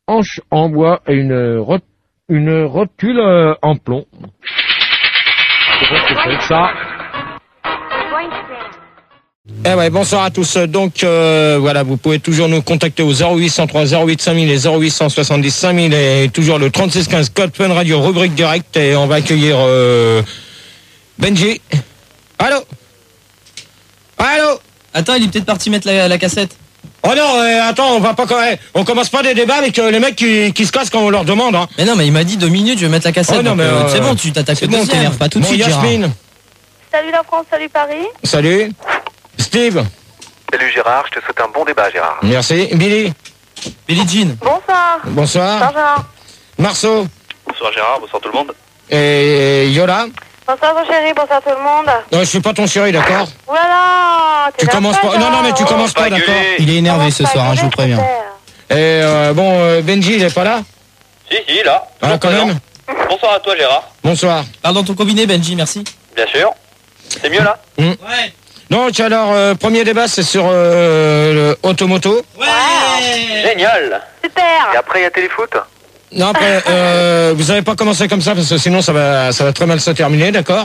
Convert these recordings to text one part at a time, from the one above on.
hanche en bois et une rotule en plomb. C'est quoi ce que c'est que ça? Eh ouais, bonsoir à tous. Donc voilà, vous pouvez toujours nous contacter au 0803 08 5000 et 0870 5000 et toujours le 3615 code Fun Radio rubrique direct et on va accueillir Benji. Allô? Allô? Attends, il est peut-être parti mettre la cassette. Oh non, attends, on commence pas des débats avec les mecs qui se cassent quand on leur demande. Hein. Mais non, mais il m'a dit 2 minutes, je vais mettre la cassette. Oh non, donc, c'est bon, tu t'attaques au deuxième. T'énerve pas tout de suite, Yasmine. Salut la France, salut Paris. Salut. Steve. Salut Gérard, je te souhaite un bon débat Gérard. Merci. Billy. Billy Jean. Bonsoir. Bonsoir. Bonsoir. Marceau. Bonsoir Gérard, bonsoir tout le monde. Et Yola. Bonsoir mon chéri, bonsoir tout le monde. Non, je suis pas ton chéri, d'accord? Voilà. Tu commences pas. Non, mais tu commences pas, d'accord? Il est énervé ce soir, je vous préviens. Et Benji, il est pas là? Si, là. Ah, quand même. Bonsoir à toi, Gérard. Bonsoir. Parle dans ton combiné, Benji, merci. Bien sûr. C'est mieux, là? Ouais. Donc, alors, premier débat, c'est sur le automoto. Ouais. Génial. Super. Et après il y a téléfoot? Non, après, vous avez pas commencé comme ça, parce que sinon, ça va très mal se terminer, d'accord?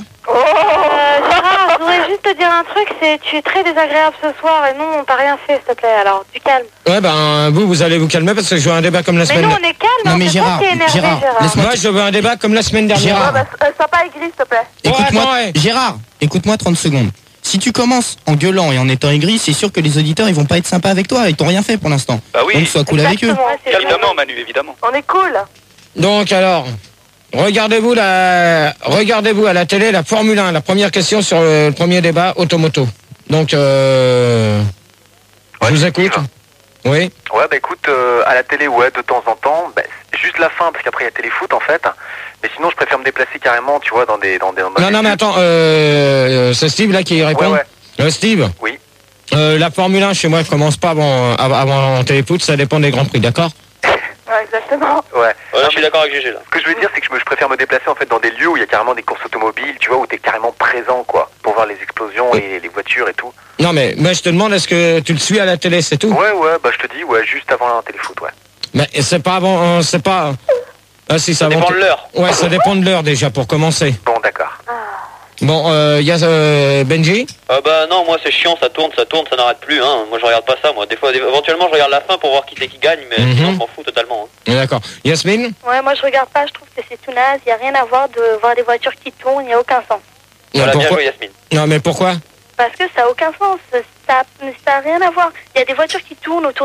Gérard, je voudrais juste te dire un truc, tu es très désagréable ce soir et nous, on t'a rien fait, s'il te plaît, alors, du calme. Ouais, vous allez vous calmer, parce que je veux un débat comme la Mais semaine nous, on est calme, Non, mais c'est Gérard, toi qui es énervé, Gérard, Gérard. Moi, je veux un débat comme la semaine dernière. Gérard. Sois pas aigri, s'il te plaît. Écoute-moi, attends, ouais. Gérard, écoute-moi 30 secondes. Si tu commences en gueulant et en étant aigri, c'est sûr que les auditeurs ils vont pas être sympas avec toi, ils t'ont rien fait pour l'instant. Bah oui. Donc sois cool avec eux. Exactement, c'est Évidemment bien. Manu, évidemment. On est cool. Donc, alors, regardez-vous à la télé la Formule 1, la première question sur le premier débat automoto. Donc, je vous écoute. Oui. Ouais bah écoute, à la télé ouais de temps en temps, bah, juste la fin parce qu'après il y a téléfoot en fait. Mais sinon je préfère me déplacer carrément, tu vois, dans des Non, mais attends, c'est Steve là qui répond. Ouais. Steve. Oui. La Formule 1 chez moi commence pas avant téléfoot, ça dépend des grands prix, d'accord? Ouais, exactement. Ouais. Je suis d'accord avec GG, là. Ce que je veux dire c'est que je préfère me déplacer en fait dans des lieux où il y a carrément des courses automobiles, tu vois, où t'es carrément présent quoi, pour voir les explosions et les voitures et tout. Non, mais je te demande, est-ce que tu le suis à la télé, c'est tout? Ouais, bah je te dis, ouais, juste avant un téléfoot, ouais. Mais c'est pas avant, c'est pas... Ah si, Ça avant... dépend de l'heure. Ouais, ça dépend de l'heure déjà, pour commencer. Bon d'accord. Bon, il y a Benji. Bah non, moi c'est chiant, ça tourne, ça n'arrête plus, hein. Moi je regarde pas ça, moi. Des fois, éventuellement, je regarde la fin pour voir qui c'est qui gagne, mais sinon, je m'en fous totalement. Hein. D'accord. Yasmine. Ouais, moi je regarde pas, je trouve que c'est tout naze, il n'y a rien à voir de voir des voitures qui tournent, il n'y a aucun sens. Voilà, bien Pourquoi? joué, Yasmine. Non, mais pourquoi? Parce que ça n'a aucun sens, ça n'a rien à voir. Il y a des voitures qui tournent autour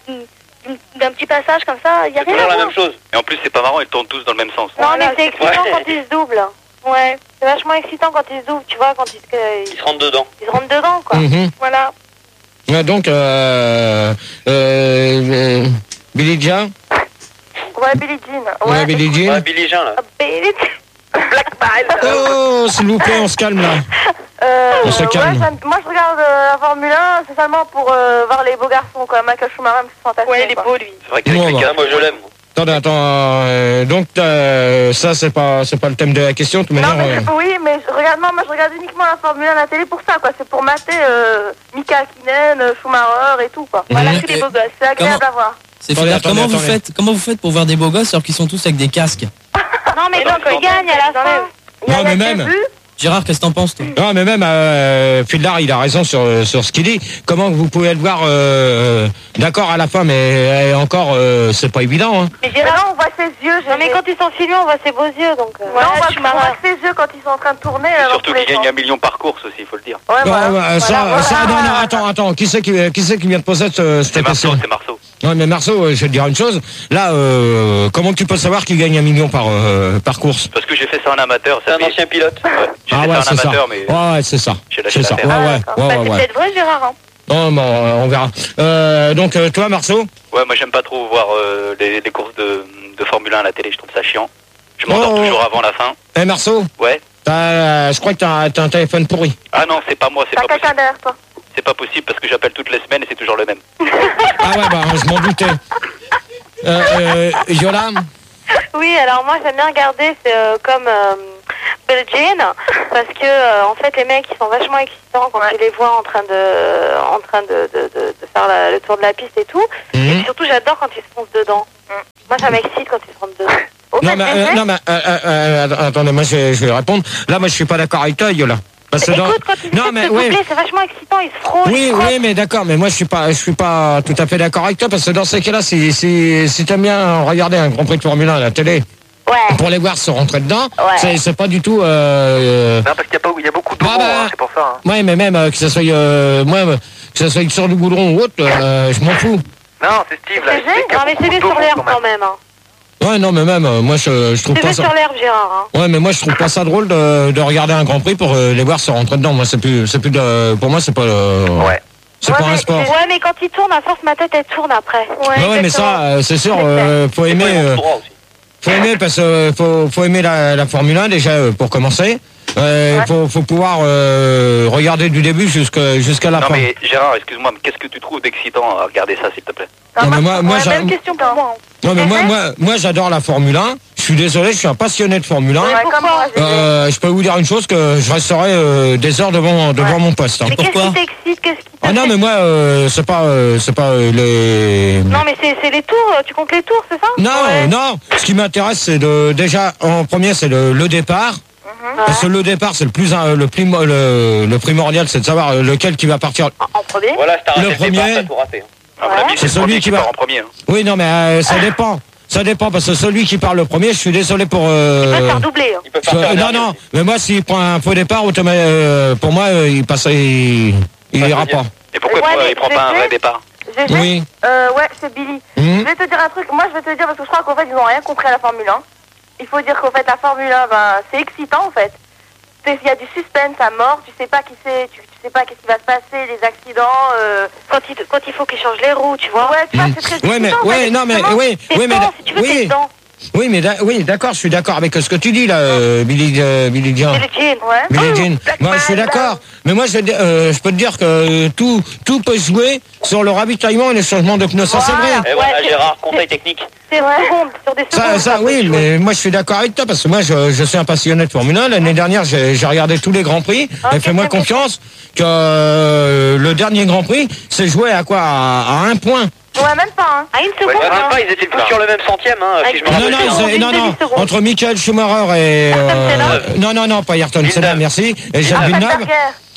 d'un petit passage comme ça, il n'y a C'est rien à toujours la voir. même chose. Et en plus c'est pas marrant, ils tournent tous dans le même sens. Non, mais c'est excitant Ouais. quand ils se doublent. Ouais, c'est vachement excitant quand ils se doublent, tu vois, quand Ils se rentrent dedans. ils se rentrent dedans, quoi. Mhm. Voilà. Donc, Billy Jean. Ouais, Billie Jean. Ouais, Billie Jean. Ouais, Billy Jean, là. Billie Jean. Black Bile. Oh, s'il vous plaît, on se calme là. On se calme. Moi je regarde la Formule 1, c'est seulement pour voir les beaux garçons, quoi. Michael Schumacher, c'est fantastique. Ouais, il est beau, lui. C'est vrai qu'il Bon, est bah. moi je l'aime. Attends. Donc, ça, c'est pas le thème de la question, de toute Non, manière. mais oui, mais moi je regarde uniquement la Formule 1 à la télé pour ça, quoi. C'est pour mater Mika Hakkinen, Schumacher et tout, quoi. Voilà, Mhm. tous les beaux gosses. C'est agréable à voir. C'est Attendez, Fidel, attendez. comment vous faites pour voir des beaux gosses alors qu'ils sont tous avec des casques? Non, mais donc ils gagnent à la fin. Non, mais même. Gérard, qu'est-ce que t'en penses, toi? Non, mais même Fildar, il a raison sur ce qu'il dit. Comment vous pouvez le voir d'accord à la fin, mais encore, c'est pas évident. Hein. Mais Gérard, on voit ses yeux. Non, mais quand ils sont filmés, on voit ses beaux yeux, donc. Non, on voit ses yeux quand ils sont en train de tourner. Et surtout qu'ils gagnent 1 million par course aussi, il faut le dire. Ouais, voilà. Non, attends, qui c'est qui vient de poser cette C'est Marceau, question? c'est Marceau. Non, mais Marceau, je vais te dire une chose. Là, comment tu peux savoir qu'il gagne 1 million par course? Parce que j'ai fait ça en amateur. C'est un ancien pilote. Ouais. J'ai fait ça en c'est ça. amateur, mais Ouais, c'est ça. j'ai lâché C'est ça. l'affaire. Ouais. C'est peut-être vrai, Gérard. Hein. Non, bon, on verra. Donc, toi, Marceau? Ouais, moi j'aime pas trop voir les courses de Formule 1 à la télé, je trouve ça chiant. Je m'endors toujours avant la fin. Eh, Marceau? Ouais. Je crois que t'as un téléphone pourri. Ah non, c'est pas moi, c'est T'as pas quelqu'un possible. derrière toi. C'est pas possible parce que j'appelle toutes les semaines et c'est toujours le même. Ah ouais, je m'en doutais. Yola? Oui, alors moi j'aime bien regarder, c'est comme Billie Jean. parce que en fait les mecs ils sont vachement excitants quand tu les vois en train de faire le tour de la piste et tout. Et puis surtout j'adore quand ils se foncent dedans. Moi ça m'excite quand ils se rentrent dedans. Non mais attendez, moi je vais répondre. Là moi je suis pas d'accord avec toi, Yola. Parce que écoute, quand ils essaient de se doubler, c'est vachement excitant, ils se frôlent. Oui, mais d'accord, mais moi je suis pas tout à fait d'accord avec toi, parce que dans ces cas-là, si t'aimes bien regarder un Grand Prix de Formule 1 à la télé, pour les voir se rentrer dedans, c'est pas du tout. Non, parce qu'il y a beaucoup d'eau, c'est pour ça. Ouais, mais même que ça soit que ça soit sur du goudron ou autre, je m'en fous. Non, c'est Steve là. Non, mais c'est sur l'herbe quand même. Ouais, non, mais même, moi je trouve pas ça. C'est sur l'herbe, Gérard. Ouais, mais moi je trouve pas ça drôle de regarder un Grand Prix pour les voir se rentrer dedans. Moi, c'est plus pour moi, c'est pas. C'est pas un sport. Ouais, mais quand il tourne, à force, ma tête elle tourne après. Ouais, mais ça, c'est sûr, faut aimer. Faut aimer parce que faut aimer la Formule 1 déjà pour commencer. Faut pouvoir regarder du début jusqu'à la fin. Non mais Gérard, excuse-moi, mais qu'est-ce que tu trouves d'excitant à regarder ça, s'il te plaît? Non, mais moi j'ai même question pour moi. Non mais moi j'adore la Formule 1. Je suis désolé, je suis un passionné de Formule 1. Je peux vous dire une chose, que je resterai des heures devant mon poste. Mais pourquoi? Qu'est-ce qui t'excite? Ah non mais moi c'est pas les. Non mais c'est les tours. Tu comptes les tours, c'est ça? Non. Ce qui m'intéresse c'est déjà en premier c'est le départ. Parce que le départ c'est le primordial, c'est de savoir lequel qui va partir en premier. Voilà, le premier. C'est celui qui va en premier. Oui, non mais ça dépend. Ça dépend parce que celui qui part le premier, je suis désolé pour. Il peut faire doubler. Non, mais moi s'il prend un faux départ, pour moi il passe, il ira pas. Et pourquoi il prend pas un vrai départ? Oui. Ouais, c'est Billy. Je vais te dire un truc. Moi, je vais te dire parce que je crois qu'en fait, ils n'ont rien compris à la Formule 1. Il faut dire qu'en fait, la Formule 1, c'est excitant en fait. Il y a du suspense à mort. Tu sais pas qui c'est. Tu sais pas qu'est-ce qui va se passer, les accidents. Quand il faut qu'ils changent les roues, tu vois. Ouais, tu vois, c'est très excitant. Oui, d'accord, je suis d'accord avec ce que tu dis là, Billy Jean. Billy Jean. Moi, je suis d'accord. Mais moi, je peux te dire que tout peut jouer sur le ravitaillement et le changement de pneus. Ça, c'est vrai. Et voilà, Gérard, conseil technique. C'est vrai. Sur des secondes. Ça, oui, mais moi, je suis d'accord avec toi parce que moi, je suis un passionné de Formule 1. L'année dernière, j'ai regardé tous les Grands Prix. Et fais-moi confiance que le dernier Grand Prix, c'est joué à quoi? À 1 point. Ouais, même pas, À une seconde. Même pas, ils étaient tous sur le même centième, si je me rappelle. Non, entre Michael Schumacher et... Non, pas Ayrton Senna, merci. Et Jacques Villeneuve.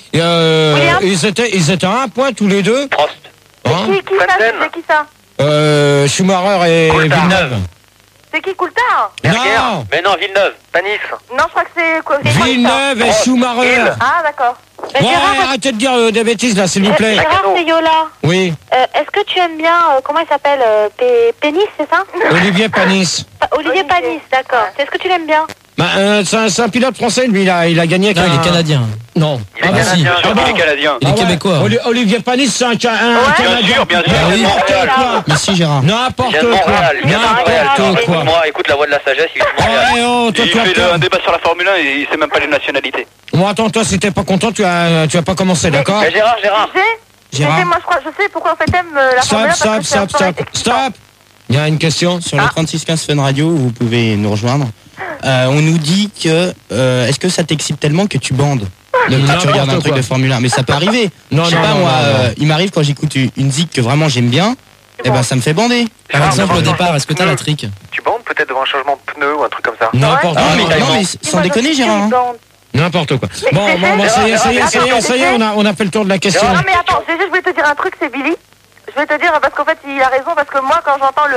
Ils étaient à 1 point tous les deux. Prost. C'est qui ça? Schumacher et Villeneuve. C'est qui Coulthard? Non. Mais non, Villeneuve. Panif. Non, je crois que c'est quoi? Villeneuve et Schumacher. Ah, d'accord. Ouais, arrêtez de dire des bêtises là, s'il vous plaît. Gérard, c'est Yola. Oui. Est-ce que tu aimes bien, comment il s'appelle, Pénis, c'est ça? Olivier Panis. Olivier Panis, d'accord. Est-ce que tu l'aimes bien? C'est un pilote français, lui, il a gagné avec il est canadien. Non. Il est canadien. Il est canadien. Il est québécois. Olivier Panis, c'est un Canadien. Bien sûr. N'importe quoi. Merci Gérard. N'importe quoi. Moi, écoute la voix de la sagesse. Il fait un débat sur la Formule 1 et il sait même pas les nationalités. Bon, attends, toi, si t'es pas content, tu vas pas commencer, d'accord? Gérard. Moi, je sais pourquoi en fait t'aimes la Formule 1. Stop. Il y a une question sur le 3615 Fun Radio, vous pouvez nous rejoindre. On nous dit que est-ce que ça t'excite tellement que tu bandes quand tu regardes un truc de Formule 1? Mais ça peut arriver. Je sais pas, moi, il m'arrive quand j'écoute une zik que vraiment j'aime bien, et ben ça me fait bander. Par exemple, au départ, est-ce que t'as la trick? Tu bandes peut-être devant un changement de pneu ou un truc comme ça? N'importe quoi. Non mais sans déconner, Gérard. N'importe quoi. Bon, ça y est, on a fait le tour de la question. Non mais attends, je voulais te dire un truc, c'est Billy. Je vais te dire parce qu'en fait il a raison, parce que moi quand j'entends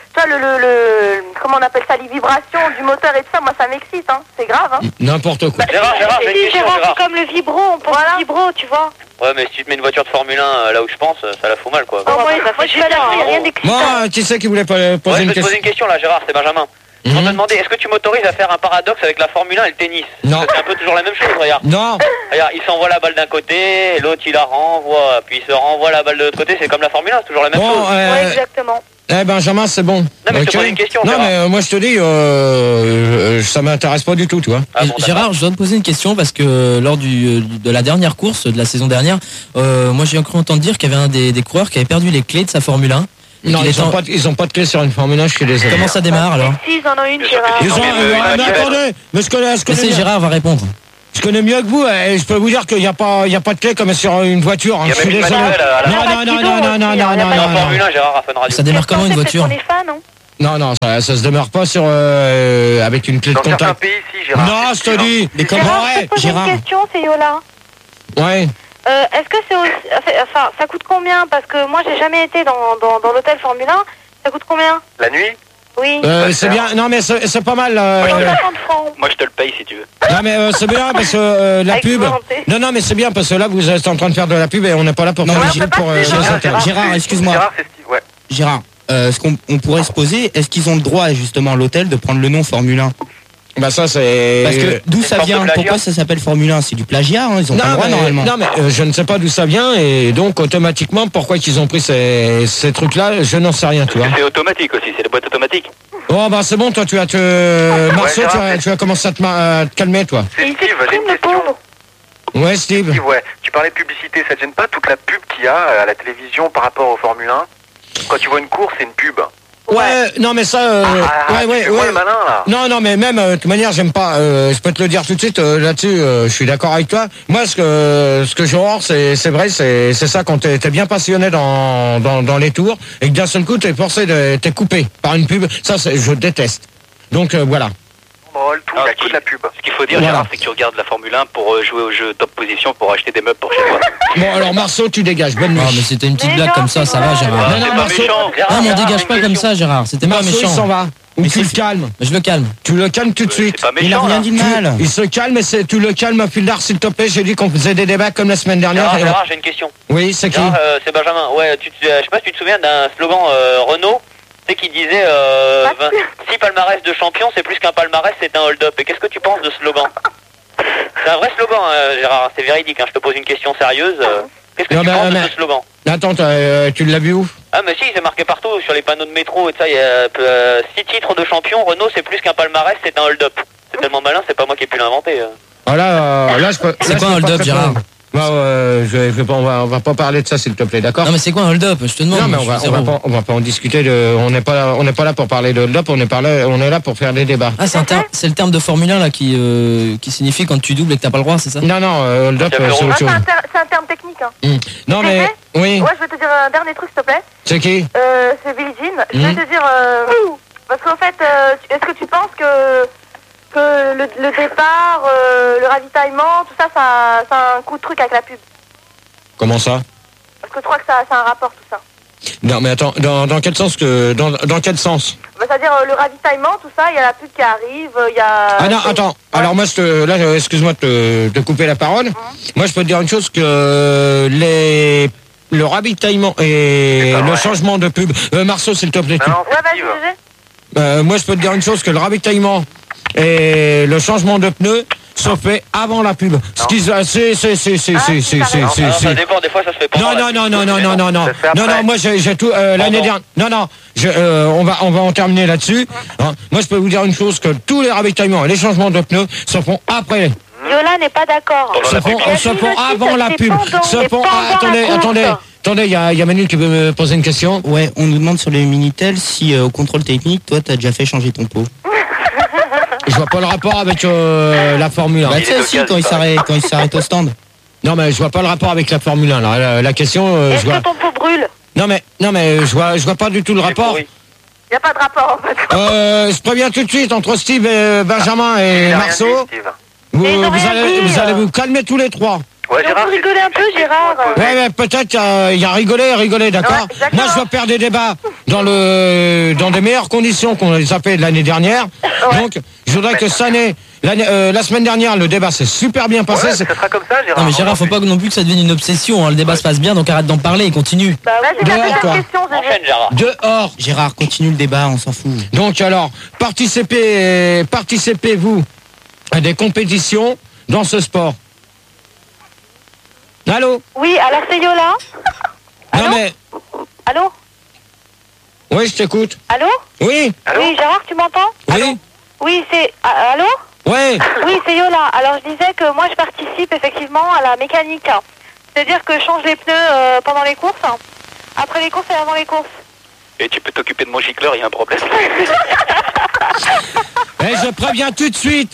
comment on appelle ça, les vibrations du moteur et tout ça, moi ça m'excite, c'est grave. N'importe quoi. Gérard, j'ai une question, Gérard. C'est comme le vibro, on pense vibro, tu vois. Ouais, mais si tu te mets une voiture de Formule 1 là où je pense, ça la fout mal, quoi. Moi je suis pas d'accord, il n'y a rien d'excitant. Moi, qui c'est qui voulait poser une question? question? Je vais te poser une question là, Gérard, c'est Benjamin. Je vais te demander, est-ce que tu m'autorises à faire un paradoxe avec la Formule 1 et le tennis? Non. C'est un peu toujours la même chose, regarde. Non. Regarde, il s'envoie la balle d'un côté, l'autre il la renvoie, puis il se renvoie la balle de l'autre côté, c'est comme la Formule 1, c'est toujours la même chose. Ouais, exactement. Benjamin, c'est bon. Non, mais je te pose une question, non, Gérard. mais moi je te dis, ça m'intéresse pas du tout, tu vois. Gérard, je dois te poser une question parce que lors de la dernière course de la saison dernière, moi j'ai cru entendre dire qu'il y avait un des coureurs qui avait perdu les clés de sa Formule 1. Non, ils ont pas de clé sur une Formule 1, je suis désolé. Comment ça démarre alors? Si, ils en ont une, Gérard. Mais attendez, mais ce que Gérard va répondre. Je connais mieux que vous, et je peux vous dire qu'il n'y a pas de clé comme sur une voiture. Il y a même une manuelle à la Non. Formule 1, Gérard, à Fun Radio. Ça démarre comment une voiture? Non, ça se démarre pas sur avec une clé de Dans certains contact. pays, si, Gérard. Non, je te dis. Mais comment? Gérard, je te pose une question, c'est Yola. Ouais. Est-ce que c'est aussi... Enfin, ça coûte combien? Parce que moi, j'ai jamais été dans l'hôtel Formule 1. Ça coûte combien? La nuit? Oui. C'est bien. Non, mais c'est pas mal. 150 francs. Moi, je te le paye si tu veux. Non, mais c'est bien parce que la Avec pub. volonté. Non, mais c'est bien parce que là, vous êtes en train de faire de la pub et on n'est pas là pour Non, faire mais la pub pour Gérard, excuse-moi. Gérard, c'est Steve, ouais. Gérard, ce qu'on pourrait se poser, est-ce qu'ils ont le droit justement à l'hôtel de prendre le nom Formule 1? Bah ça c'est. Parce que d'où ça forme de vient? plagiat. Pourquoi ça s'appelle Formule 1? C'est du plagiat, hein, ils ont pas le droit normalement. Non mais je ne sais pas d'où ça vient et donc automatiquement pourquoi qu'ils ont pris ces trucs-là, je n'en sais rien, tu vois. C'est automatique aussi, c'est des boîtes automatiques. Oh bah c'est bon, toi tu as Marceau, tu as commencé à te calmer, toi. C'est Il Steve, j'ai une s'exprime, le question. pauvre. Ouais, Steve. Steve, ouais. Tu parlais de publicité, ça te gêne pas toute la pub qu'il y a à la télévision par rapport au Formule 1? Quand tu vois une course, c'est une pub. Ouais, non mais ça. Tu vois le malin, là. Non, mais même de toute manière, j'aime pas. Je peux te le dire tout de suite là-dessus. Je suis d'accord avec toi. Moi, ce que j'ai horreur, c'est vrai, c'est ça quand t'es bien passionné dans les tours et que d'un seul coup t'es t'es coupé par une pub. Ça, je déteste. Donc voilà. Drôle, tout, il y a que de la pub. Ce qu'il faut dire, Voilà. Gérard, c'est que tu regardes la Formule 1 pour jouer au jeu top position pour acheter des meubles pour chez toi. Bon, alors Marceau, tu dégages. Bonne nuit. Non, mais c'était une petite Mais blague non, comme ça, c'est ça va, vrai. Gérard. Non, C'est pas Marceau. méchant, Gérard, Non, mais on Gérard, dégage une pas comme question. ça, Gérard. C'était pas Marceau, il méchant. s'en va. Ou Mais tu le c'est- calmes. Je le calme. Tu le calmes tout de suite. C'est pas Il a méchant, rien là. dit de mal. Il se calme, et tu le calmes, Pildar, s'il te plaît. J'ai dit qu'on faisait des débats comme la semaine dernière. Gérard, j'ai une question. Oui, c'est qui? Gérard, c'est Benjamin. Ouais, je sais pas si tu te souviens d'un slogan Renault, tu sais, qui disait 6 palmarès de champion, c'est plus qu'un palmarès, c'est un hold-up. Et qu'est-ce que tu penses de ce slogan? C'est un vrai slogan, Gérard, c'est véridique. Je te pose une question sérieuse. Qu'est-ce que Non, tu penses mais- de ce slogan? Attends, tu l'as vu où? Ah mais si, c'est marqué partout sur les panneaux de métro et tout ça, il y a 6 titres de champion, Renault c'est plus qu'un palmarès, c'est un hold-up. C'est tellement malin, c'est pas moi qui ai pu l'inventer. Ah là, je peux. C'est là, quoi je un peux pas hold-up, te Gérard? répondre. Bah, je vais pas, on va pas parler de ça, s'il te plaît, d'accord? Non, mais c'est quoi un hold-up? Je te demande. Non, mais je suis on zéro. va pas en discuter. On n'est pas là pour parler de hold-up. On est là pour faire des débats. Ah, c'est le terme de Formule 1 là qui signifie quand tu doubles et que t'as pas le droit, c'est ça? Non, hold-up, Ah, c'est autre chose. C'est un terme technique. Hein. Non, mais oui, Ouais, je vais te dire un dernier truc, s'il te plaît. c'est qui? C'est Billie Jean. Je vais te dire... parce qu'en fait, est-ce que tu penses que le départ, le ravitaillement, tout ça, ça a un coup de truc avec la pub? Comment ça? Parce que je crois que ça a un rapport, tout ça. Non, mais attends, dans quel sens dans quel sens? Bah, c'est-à-dire le ravitaillement, tout ça, il y a la pub qui arrive, il y a... Ah non, attends. Alors moi, excuse-moi de te couper la parole. Moi, je peux te dire une chose que le ravitaillement et pas le vrai. changement de pub. Marceau, s'il te plaît. Non, Ouais, c'est vas-y, Steve. GG. Moi, je peux te dire une chose que le ravitaillement et le changement de pneus se fait avant la pub. Ce qui ça dépend, des fois ça se fait pas. Non, moi j'ai tout l'année dernière. Non, on va en terminer là-dessus. Hein. Moi, je peux vous dire une chose, que tous les ravitaillements et les changements de pneus se font après. Yola n'est pas d'accord. Pendant la pub. Se font avant la pub. Se font. Attendez. Attendez, il y a Manu qui veut me poser une question. Ouais, on nous demande sur les Minitel si au contrôle technique, toi t'as déjà fait changer ton pot. Je vois pas le rapport avec la Formule 1. Bah tu sais si quand il s'arrête au stand. Non, mais je vois pas le rapport avec la Formule 1 là. La question, je Est-ce vois. que ton pot brûle? Non mais je vois pas du tout le rapport. Il n'y a pas de rapport, en fait. Je préviens tout de suite entre Steve et Benjamin et Il a rien Marceau. dit, Steve. Vous, Mais ils ont vous rien allez, dit, vous allez vous calmer tous les trois. Ouais, Mais on peut rigoler un peu, Gérard. Ouais, mais peut-être il y a rigolé, d'accord. Ouais, exactement. Moi, je veux faire des débats dans des meilleures conditions qu'on les a fait l'année dernière. Donc, je voudrais que cette année, la semaine dernière, le débat s'est super bien passé. Ouais, ça sera comme ça, Gérard. Non mais Gérard, faut pas non plus que ça devienne une obsession, hein. Le débat se passe bien, donc arrête d'en parler et continue. Bah, vas-y, Dehors, la toi. deuxième question, GG. Enchaîne, Gérard. Dehors. Gérard, continue le débat, on s'en fout. Donc, alors, participez-vous à des compétitions dans ce sport? Allô? Oui, alors c'est Yola. Allô? Non mais, Allô? oui, je t'écoute. Allô? Oui, Allô? Oui, Gérard, tu m'entends? oui, Oui, c'est... Allô? oui. Oui, c'est Yola. Alors, je disais que moi, je participe effectivement à la mécanique. C'est-à-dire que je change les pneus pendant les courses, après les courses et avant les courses. Et tu peux t'occuper de mon gicleur, il y a un problème. Et je préviens tout de suite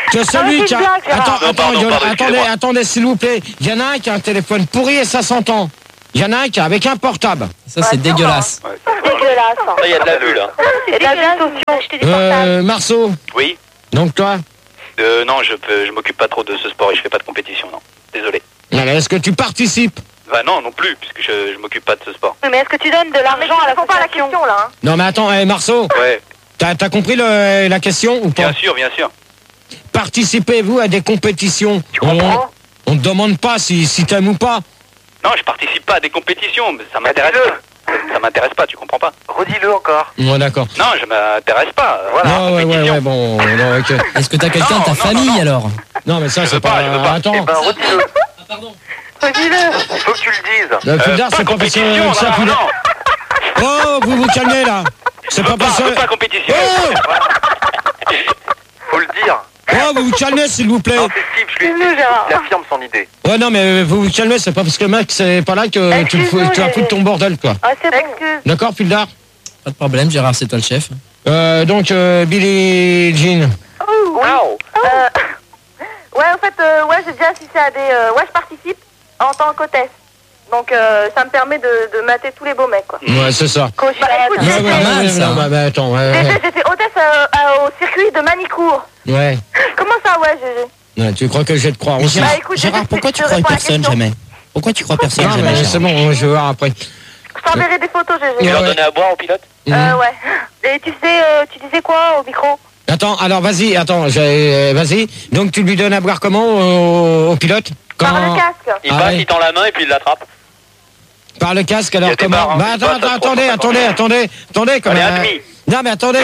que celui qui a... Pardon, Attendez, s'il vous plaît. Il y en a un qui a un téléphone pourri et ça s'entend. Il y en a un qui a avec un portable. Ça, c'est dégueulasse. C'est dégueulasse. Ça, il y a de la vue, là. C'est dégueulasse. Marceau, Oui. donc toi, Non, je m'occupe pas trop de ce sport et je fais pas de compétition, non. Désolé. est-ce que tu participes? Bah non plus, puisque je m'occupe pas de ce sport. Oui, mais est-ce que tu donnes de l'argent à la pas la question là hein? Non mais attends, Marceau, Ouais, t'as compris la question ou pas? bien sûr. Participez-vous à des compétitions? Tu comprends? On te demande pas si t'aimes ou pas. Non, je participe pas à des compétitions, mais ça m'intéresse pas. Ça m'intéresse pas, tu comprends pas? Redis-le encore. Ouais, d'accord. Non, je m'intéresse pas. Voilà. Ouais, bon, non, ok. Est-ce que t'as quelqu'un de ta famille alors? Non mais ça c'est pas... je veux pas. Attends. Eh ben, redis-le. Pardon. Redis-le. Il faut que tu le dises. Fulgard, c'est pas parce que... ça, Fulgard. Oh, vous calmez là. C'est pas parce que... pas compétition. Oh, Faut le dire. vous vous calmez s'il vous plaît. Non, c'est Steve, je lui ai dit. Il affirme son idée. Ouais, non mais vous vous calmez, c'est pas parce que mec c'est pas là que tu vas foutre ton bordel quoi. Ah, c'est bon. Excuse. D'accord, Fulgard? Pas de problème, Gérard, c'est toi le chef. Donc Billie Jean. Wow. Ouais, en fait, j'ai déjà assisté à des... ouais, je participe en tant qu'hôtesse. Donc, ça me permet de mater tous les beaux mecs, quoi. Ouais, c'est ça. Bah, écoute, Attends, j'étais hôtesse au circuit de Manicourt. ouais. Comment ça, ouais, GG? Ouais, tu crois que je vais te croire aussi? Bah, écoute, Gérard, pourquoi tu crois personne jamais? Pourquoi tu crois personne Non, jamais, mais Gérard? c'est bon, je vais voir après. Je t'enverrai des photos, GG. Tu leur donnais à boire au pilote? Ouais. Et tu disais quoi au micro? Attends, alors vas-y, vas-y. Donc tu lui donnes à boire comment au pilote? Par le casque. Il passe, il tend la main et puis il l'attrape. Par le casque, alors Il y a des comment? barres, hein. Bah attendez, Allez, un demi. Non mais attendez.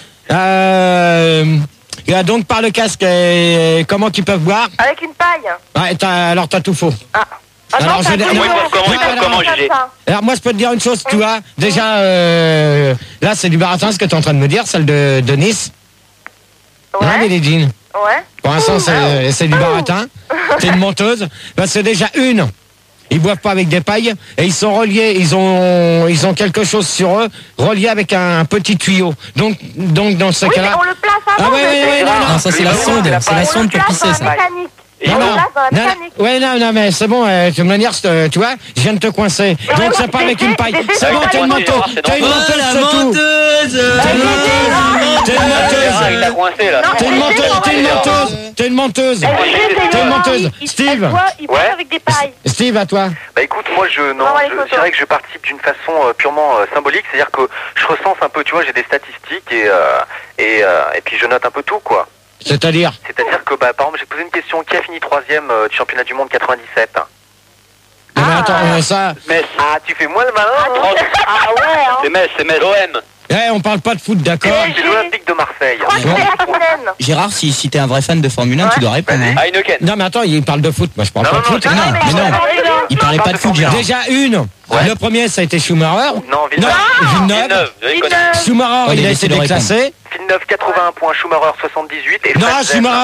Donc par le casque, comment qu'ils peuvent boire? Avec une paille. Ouais, alors t'as tout faux. Ah. Alors, Attends, comment juger? Alors moi je peux te dire une chose, tu vois, déjà là c'est du baratin ce que tu es en train de me dire, celle de Nice. Ouais. Hein, Billie Jean? Ouais. Pour l'instant c'est du baratin, c'est une menteuse. Bah, c'est déjà une. Ils boivent pas avec des pailles et ils sont reliés, ils ont quelque chose sur eux, relié avec un petit tuyau. Donc dans ce Oui, cas-là. on le place avant. Ah ouais, Non, ça c'est la sonde, c'est la sonde pour pisser ça. Mécanique. Non, mais c'est bon, de toute manière, tu vois, je viens de te coincer. Donc c'est pas avec une paille. C'est bon, t'es une menteuse. T'es une menteuse, c'est tout. T'es une menteuse. Il l'a coincé là. T'es une menteuse. Steve. Il boit avec des pailles. Steve, à toi. Bah écoute, moi je dirais que je participe d'une façon purement symbolique, c'est-à-dire que je recense un peu, tu vois, j'ai des statistiques et puis je note un peu tout, quoi. C'est-à-dire que, bah, par exemple, j'ai posé une question, qui a fini 3e du championnat du monde 97? Non, mais attends, ça... Metz. Ah, tu fais moins le malin, hein? Ah ouais, hein. C'est Metz, l'OM. On parle pas de foot, d'accord? C'est l'Olympique de Marseille. Gérard, si t'es un vrai fan de Formule 1, tu dois répondre. Hein. Heineken. Non, mais attends, il parle de foot. Moi, je parle pas de foot. Mais non. Il parlait pas de foot, Gérard. Déjà une. Ouais. Le premier, ça a été Schumacher. Non, Villeneuve. Villeneuve. Schumacher, il a été déclassé. Villeneuve, 81 points, Schumacher, 78. Et Non,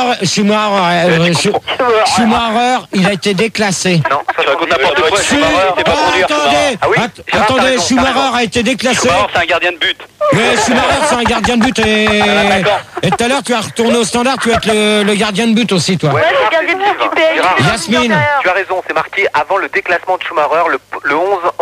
Frentzen, Schumacher, il a été déclassé. Non, Tu racontes n'importe quoi, Schumacher, c'est pas conduire, Schumacher. Ah oui, Gérard, t'as Attendez, raison, Schumacher a été déclassé. Schumacher, c'est un gardien de but. Mais Schumacher, c'est un gardien de but. D'accord. Et tout à l'heure, tu as retourné au standard, tu vas être le gardien de but aussi, toi. Ouais, le gardien de but du PSG. Gérard, Yasmine. tu as raison, c'est marqué avant le déclassement de Schumacher, le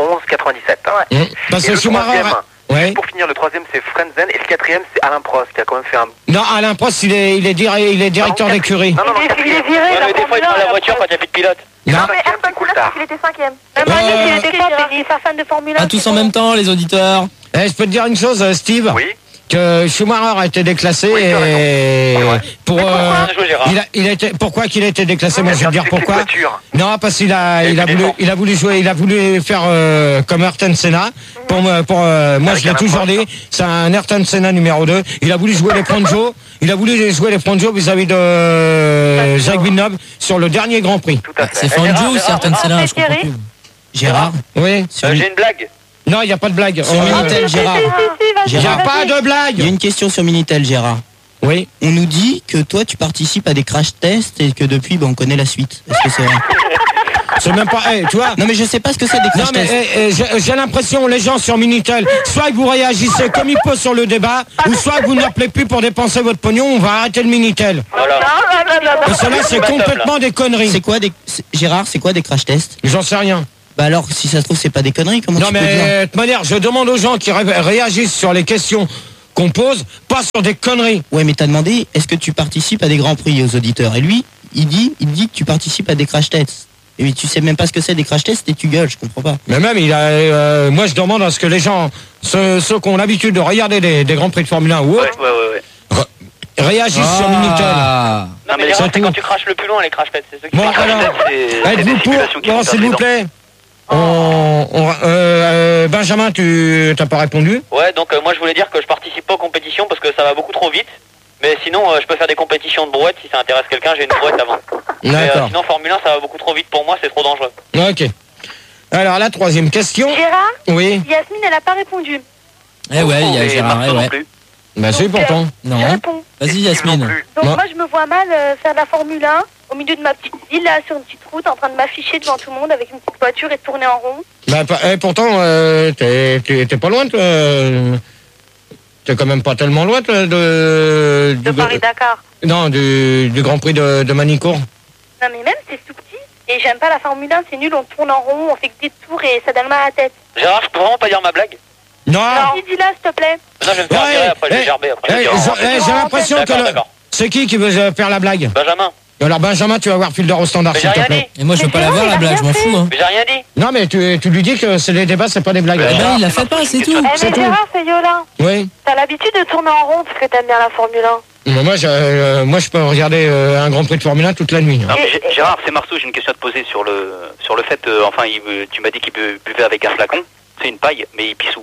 11-11-97. Parce Et que le Schumacher... troisième, Ouais. pour finir, le 3e c'est Frentzen et le 4e c'est Alain Prost qui a quand même fait un... Non, Alain Prost, il est directeur d'écurie. Non, Il est viré Ouais, de mais des fois, il prend la voiture quand il n'y a plus de pilote. Non, mais Cinquième, Ayrton c'est Senna, Coulthard. il était 5e. Même il était top, il est pas fan de Formule 1. À tous en même temps, les auditeurs. Je peux te dire une chose, Steve, Oui. que Schumacher a été déclassé Oui, tu as et raison. pour Bien joué, Gérard. il a été pourquoi qu'il a été déclassé, moi je vais te dire C'est une pourquoi. voiture. Non, parce qu'il a voulu faire comme Ayrton Senna. Moi Avec je l'ai Alain toujours Prost. dit, c'est un Ayrton Senna numéro 2. Il a voulu jouer les Pronjo, vis-à-vis de Jacques Villeneuve sur le dernier Grand Prix. Tout à fait. C'est Fangio ou certaines Senna, je comprends plus. Gérard, Oui. J'ai une blague. Non, il n'y a pas de blague. Sur Minitel, Gérard. Il n'y a Gérard, pas de il y a blague. une question sur Minitel, Gérard. Oui. On nous dit que toi, tu participes à des crash tests et que depuis, on connaît la suite. Est-ce que c'est vrai? C'est même pas, tu vois. Non mais je sais pas ce que c'est des crash tests. Non mais j'ai l'impression, les gens sur Minitel, soit que vous réagissez comme il faut sur le débat, ou soit que vous n'appelez plus pour dépenser votre pognon, on va arrêter le Minitel. Voilà. Et cela, c'est complètement des conneries. C'est quoi Gérard, c'est quoi des crash tests? J'en sais rien. Bah alors, si ça se trouve, c'est pas des conneries, comment non tu peux dire? mais, de toute manière, je demande aux gens qui réagissent sur les questions qu'on pose, pas sur des conneries. Ouais, mais t'as demandé, est-ce que tu participes à des grands prix aux auditeurs? Et lui, il dit que tu participes à des crash tests. Et tu sais même pas ce que c'est des crash tests et tu gueules, je comprends pas. Mais même, moi je demande à ce que les gens, ceux qui ont l'habitude de regarder des grands prix de Formule 1 ou autre, réagissent sur Minitel. Non mais c'est quand tu craches le plus loin les crash tests, c'est ceux qui bon, alors, êtes-vous pour, s'il vous plaît? Benjamin, tu t'as pas répondu? Ouais, donc moi je voulais dire que je participe pas aux compétitions parce que ça va beaucoup trop vite. Mais sinon, je peux faire des compétitions de brouette si ça intéresse quelqu'un, j'ai une brouette avant. D'accord. Sinon, Formule 1, ça va beaucoup trop vite pour moi, c'est trop dangereux. Ok. Alors, la troisième question. Gérard? Oui. Yasmine, elle a pas répondu. Eh ouais, il y a Gérard, ouais. Bah si, pourtant. Non. Vas-y, Yasmine. Donc moi, je me vois mal faire de la Formule 1 au milieu de ma petite ville, là, sur une petite route, en train de m'afficher devant tout le monde avec une petite voiture et tourner en rond. Bah, pourtant, t'es pas loin, toi. T'es quand même pas tellement loin, toi, de Paris-Dakar. Non, du Grand Prix de Manicourt. Non, mais même, c'est tout petit. Et j'aime pas la Formule 1, c'est nul, on tourne en rond, on fait que des tours et ça donne mal à la tête. Gérard, je peux vraiment pas dire ma blague? Non. Dis-la, s'il te plaît. Non, je vais me faire virer après, je vais gerber après. J'ai l'impression que... C'est qui veut faire la blague? Benjamin. Alors Benjamin, tu vas voir Fil de au standard, s'il te plaît. Et moi je veux pas la voir la blague, je m'en fous. Hein. Mais j'ai rien dit. Non mais tu lui dis que c'est les débats, c'est pas des blagues. Il la fait pas, c'est tout. Mais Gérard, c'est Yola. Oui. T'as l'habitude de tourner en rond parce que t'aimes bien la Formule 1. Moi je peux regarder un Grand Prix de Formule 1 toute la nuit. Non, mais Gérard, c'est Marceau, j'ai une question à te poser sur le fait, tu m'as dit qu'il buvait avec un flacon, c'est une paille, mais il pisse où?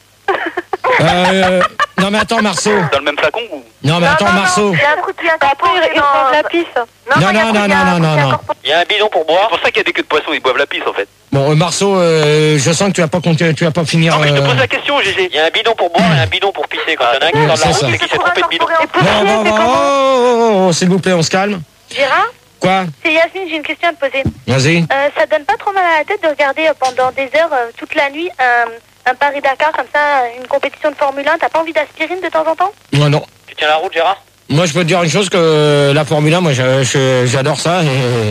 Non mais attends Marceau. Dans le même flacon ou? Non mais attends Marceau. Il y a un truc qui après il dans la piste. Non. Il y a un bidon pour boire. C'est pour ça qu'il y a des queues de poisson, ils boivent la pisse en fait. Bon Marceau, je sens que tu vas pas finir. Non mais je te pose la question, GG. Il y a un bidon pour boire et un bidon pour pisser. Quand il y en a un qui sort de la route, c'est qui s'est trompé de bidon. Oh, s'il vous plaît, on se calme. Gérard? Quoi? C'est Yasmine, j'ai une question à te poser. Vas-y. Ça donne pas trop mal à la tête de regarder pendant des heures, toute la nuit, un Paris-Dakar comme ça, une compétition de Formule 1, t'as pas envie d'aspirine de temps en temps? Non. Tu tiens la route, Gérard? Moi, je peux te dire une chose, que la Formule 1, moi, j'adore ça.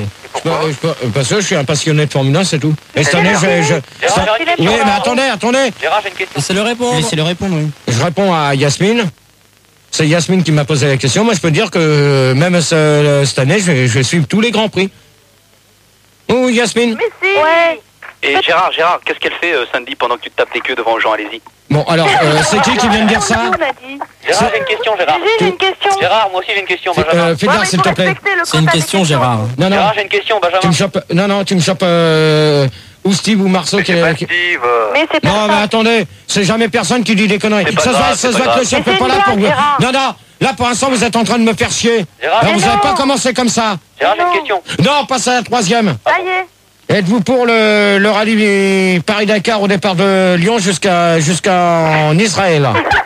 Parce que je suis un passionné de Formule 1, c'est tout. Et cette année, Oui, mais attendez. Gérard, j'ai une question. Laissez-le répondre. Oui. Je réponds à Yasmine. C'est Yasmine qui m'a posé la question. Moi, je peux dire que même cette année, je vais suivre tous les Grands Prix. Oh, Yasmine. Mais si. Ouais. Et Gérard, qu'est-ce qu'elle fait samedi pendant que tu te tapes les queues devant Jean Allez-y? Bon, alors, c'est qui vient de dire ça? Gérard, j'ai une question, Gérard. J'ai une question. Gérard, moi aussi j'ai une question, Benjamin. Fais gaffe, s'il te plaît. C'est une question, Gérard. Non. Gérard, j'ai une question, Benjamin. Tu me chopes ou Steve ou Marceau qui Steve. Mais c'est pas Non, mais attendez, c'est jamais personne qui dit des conneries. Ça se voit que le chef n'est pas là pour vous. Non, là pour l'instant vous êtes en train de me faire chier. Gérard, vous n'avez pas commencé comme ça. Gérard, j'ai une question. Non, passe à la troisième. Ça y est. Êtes-vous pour le rallye Paris-Dakar au départ de Lyon jusqu'en Israël?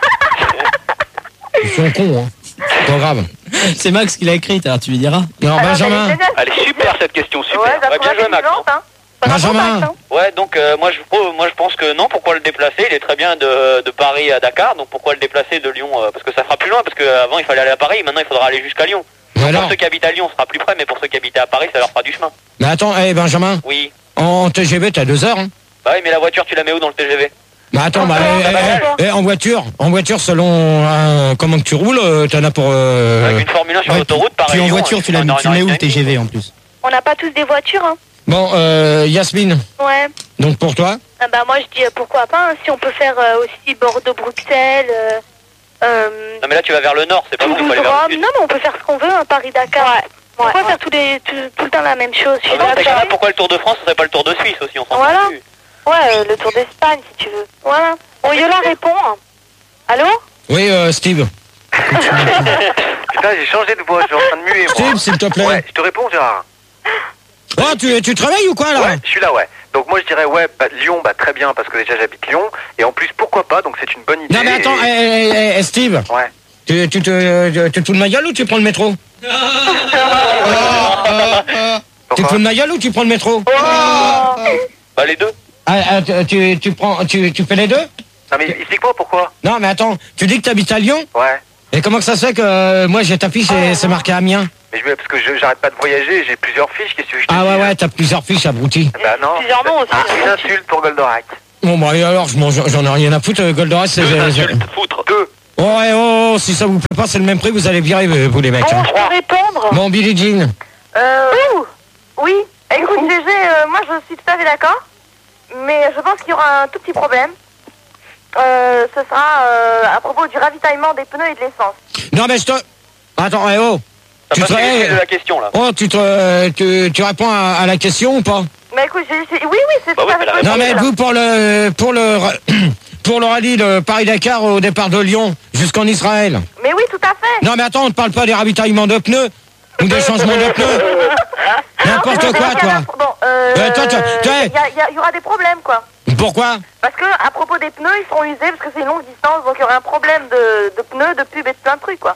Ils sont cons, hein. Pas grave. C'est Max qui l'a écrite, alors tu lui diras. Non, Benjamin. Elle est super cette question, super. Ouais, bien joué, Max. Benjamin. Ouais, donc moi je pense que non, pourquoi le déplacer? Il est très bien de Paris à Dakar, donc pourquoi le déplacer de Lyon? Parce que ça sera plus loin, parce qu'avant il fallait aller à Paris, maintenant il faudra aller jusqu'à Lyon. Pour ceux qui habitent à Lyon, ce sera plus près, mais pour ceux qui habitent à Paris, ça leur fera du chemin. Mais attends, Benjamin. Oui. En TGV, t'as 2 heures, hein? Bah oui, mais la voiture, tu la mets où dans le TGV? Bah attends, en voiture, selon comment que tu roules, t'en as pour... Avec une Formule 1 sur l'autoroute, pareil. Puis en voiture, tu mets où le TGV en plus? On n'a pas tous des voitures, hein. Bon, Yasmine. Ouais. Donc pour toi? Bah moi je dis pourquoi pas, hein, si on peut faire aussi Bordeaux-Bruxelles... Non mais là tu vas vers le nord, c'est pas bon, il faut aller vers le sud. Non mais on peut faire ce qu'on veut, hein, Paris-Dakar. Ouais. Pourquoi faire tout le temps la même chose? Pourquoi le Tour de France, ce serait pas le Tour de Suisse aussi, on s'en fout plus. Ouais, le Tour d'Espagne si tu veux. Voilà. Bon, Yola répond. Allô? Oui, Steve. Putain, j'ai changé de voix, je suis en train de muer. Steve, s'il te plaît. Ouais, je te réponds, Gérard. Oh, tu travailles ou quoi là? Ouais, je suis là, ouais. Donc moi je dirais Lyon, très bien parce que déjà j'habite Lyon et en plus pourquoi pas, donc c'est une bonne idée. Non mais attends, Steve. Ouais. Tu te fous de ma gueule ou tu prends le métro? Tu te fous de ma gueule ou tu prends le métro? Bah les deux. Tu fais les deux? Non mais explique-moi pourquoi. Non mais attends, tu dis que t'habites à Lyon? Ouais. Et comment que ça se fait que moi j'ai ta fiche et c'est marqué Amiens? Mais parce que j'arrête pas de voyager, j'ai plusieurs fiches, qu'est-ce que je te dis? Ah ouais, t'as plusieurs fiches, abruti. Bah non. Plusieurs noms aussi. Une insulte pour Goldorak. Bon bah et alors, j'en ai rien à foutre, Goldorak, c'est... Foutre. Deux. Oh, si ça vous plaît pas, c'est le même prix, vous allez virer, vous les mecs. Bon, Hein. je peux répondre. Bon, Billie Jean. Oui. Écoute, GG, moi je suis tout à fait d'accord. Mais je pense qu'il y aura un tout petit problème. Ce sera à propos du ravitaillement des pneus et de l'essence. Non mais je te... Attends, T'as pas suivi de la question là. Oh, tu réponds à la question ou pas? Mais écoute, oui, c'est Bah tout oui, à fait mais la possible. Non mais vous pour le rallye de Paris-Dakar au départ de Lyon jusqu'en Israël. Mais oui, tout à fait. Non mais attends, on ne parle pas des ravitaillements de pneus ou des changements de pneus. N'importe quoi, toi. Il y aura des problèmes, quoi. Pourquoi? Parce que à propos des pneus, ils seront usés parce que c'est une longue distance, donc il y aura un problème de pneus, de pubs et de plein de trucs, quoi.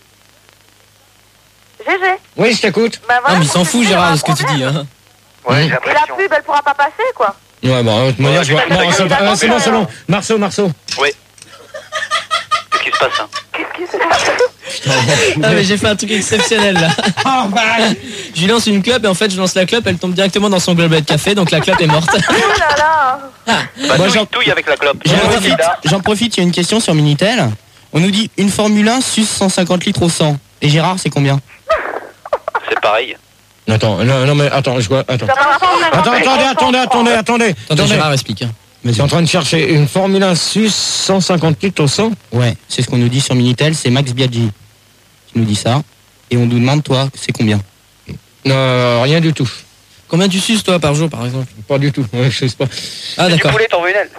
GG. Oui, je t'écoute. Bah, voilà, Non, mais il s'en fout, Gérard, de ce que tu dis. Hein. Ouais, j'ai Et la l'impression. pub, elle pourra pas passer, quoi. Ouais, bon, de toute manière, je vois... Non, c'est bon. Marceau. Oui. Qu'est-ce qui se passe hein? Qu'est-ce qui se passe? Ah mais j'ai fait un truc exceptionnel là. Je lui lance une clope et en fait je lance la clope, elle tombe directement dans son gobelet de café, donc la clope est morte. Oh là là. Bah touille avec la clope. J'en profite, il y a une question sur Minitel. On nous dit une Formule 1 suce 150 litres au 100. Et Gérard, c'est combien? C'est pareil. Attends, non mais attends, je vois... Attends, attendez. Gérard explique. Hein. Je suis en train de chercher une Formule 1 sus 150 litres au 100. Ouais, c'est ce qu'on nous dit sur Minitel, c'est Max Biaggi qui nous dit ça. Et on nous demande, toi, c'est combien? Rien du tout. Combien tu suces, toi, par jour, par exemple? Pas du tout, ouais, je sais pas. Ah, d'accord. Du poulet, t'en veux une aile?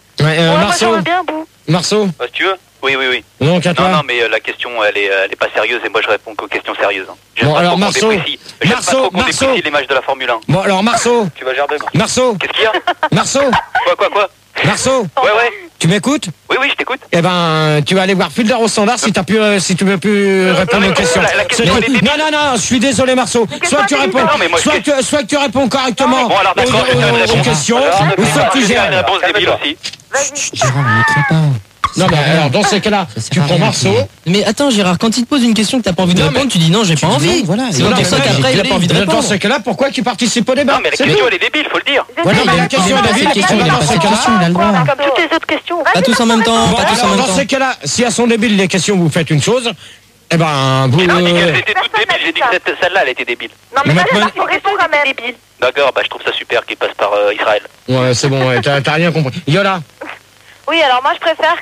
Marceau. bien, Bou. Marceau. Si tu veux. Oui. Donc à toi. Non, mais la question, elle est pas sérieuse et moi je réponds qu'aux questions sérieuses. J'aime Bon, pas alors, trop qu'on Marceau. déprécie. J'aime pas trop qu'on déprécie l'image de la Formule 1. Bon alors Marceau. Tu vas gerber. Marceau. Qu'est-ce qu'il y a? Marceau. Quoi? Marceau. Ouais. Tu m'écoutes? Oui, je t'écoute. Eh ben, tu vas aller voir Fulder au standard si tu veux plus répondre aux questions. La question, elle est débile. Non, je suis désolé Marceau. Soit tu réponds, Non, mais moi, soit tu réponds correctement Bon, alors, d'accord, aux questions, ou soit tu J'ai une gères. réponse débile aussi. Gérard, ne l'écris pas. Non mais alors dans ces cas-là, tu prends Marceau. Mais attends, Gérard, quand il te pose une question que t'as pas envie de Non, répondre, tu dis non, j'ai pas envie. Voilà. C'est pour ça qu'après, il a pas envie de Dans répondre. ces cas-là, pourquoi tu participes au débat? Non, mais la question, elle est débile, faut le dire. Voilà, mais la question est débile. Dans ces cas-là, il a le droit. Comme toutes les autres questions. Pas tous en même temps, bon, pas tous en alors, même dans temps. ces cas-là, si elles sont débiles les questions, vous faites une chose. Eh ben, vous. J'ai pas dit qu'elles étaient toutes débiles, j'ai dit que celle-là, elle était débile. Non, mais Maintenant- il faut répondre quand même. Débile. D'accord, bah je trouve ça super qu'il passe par Israël. Ouais, c'est bon. Ouais, t'as rien compris. Yola. Oui, alors moi je préfère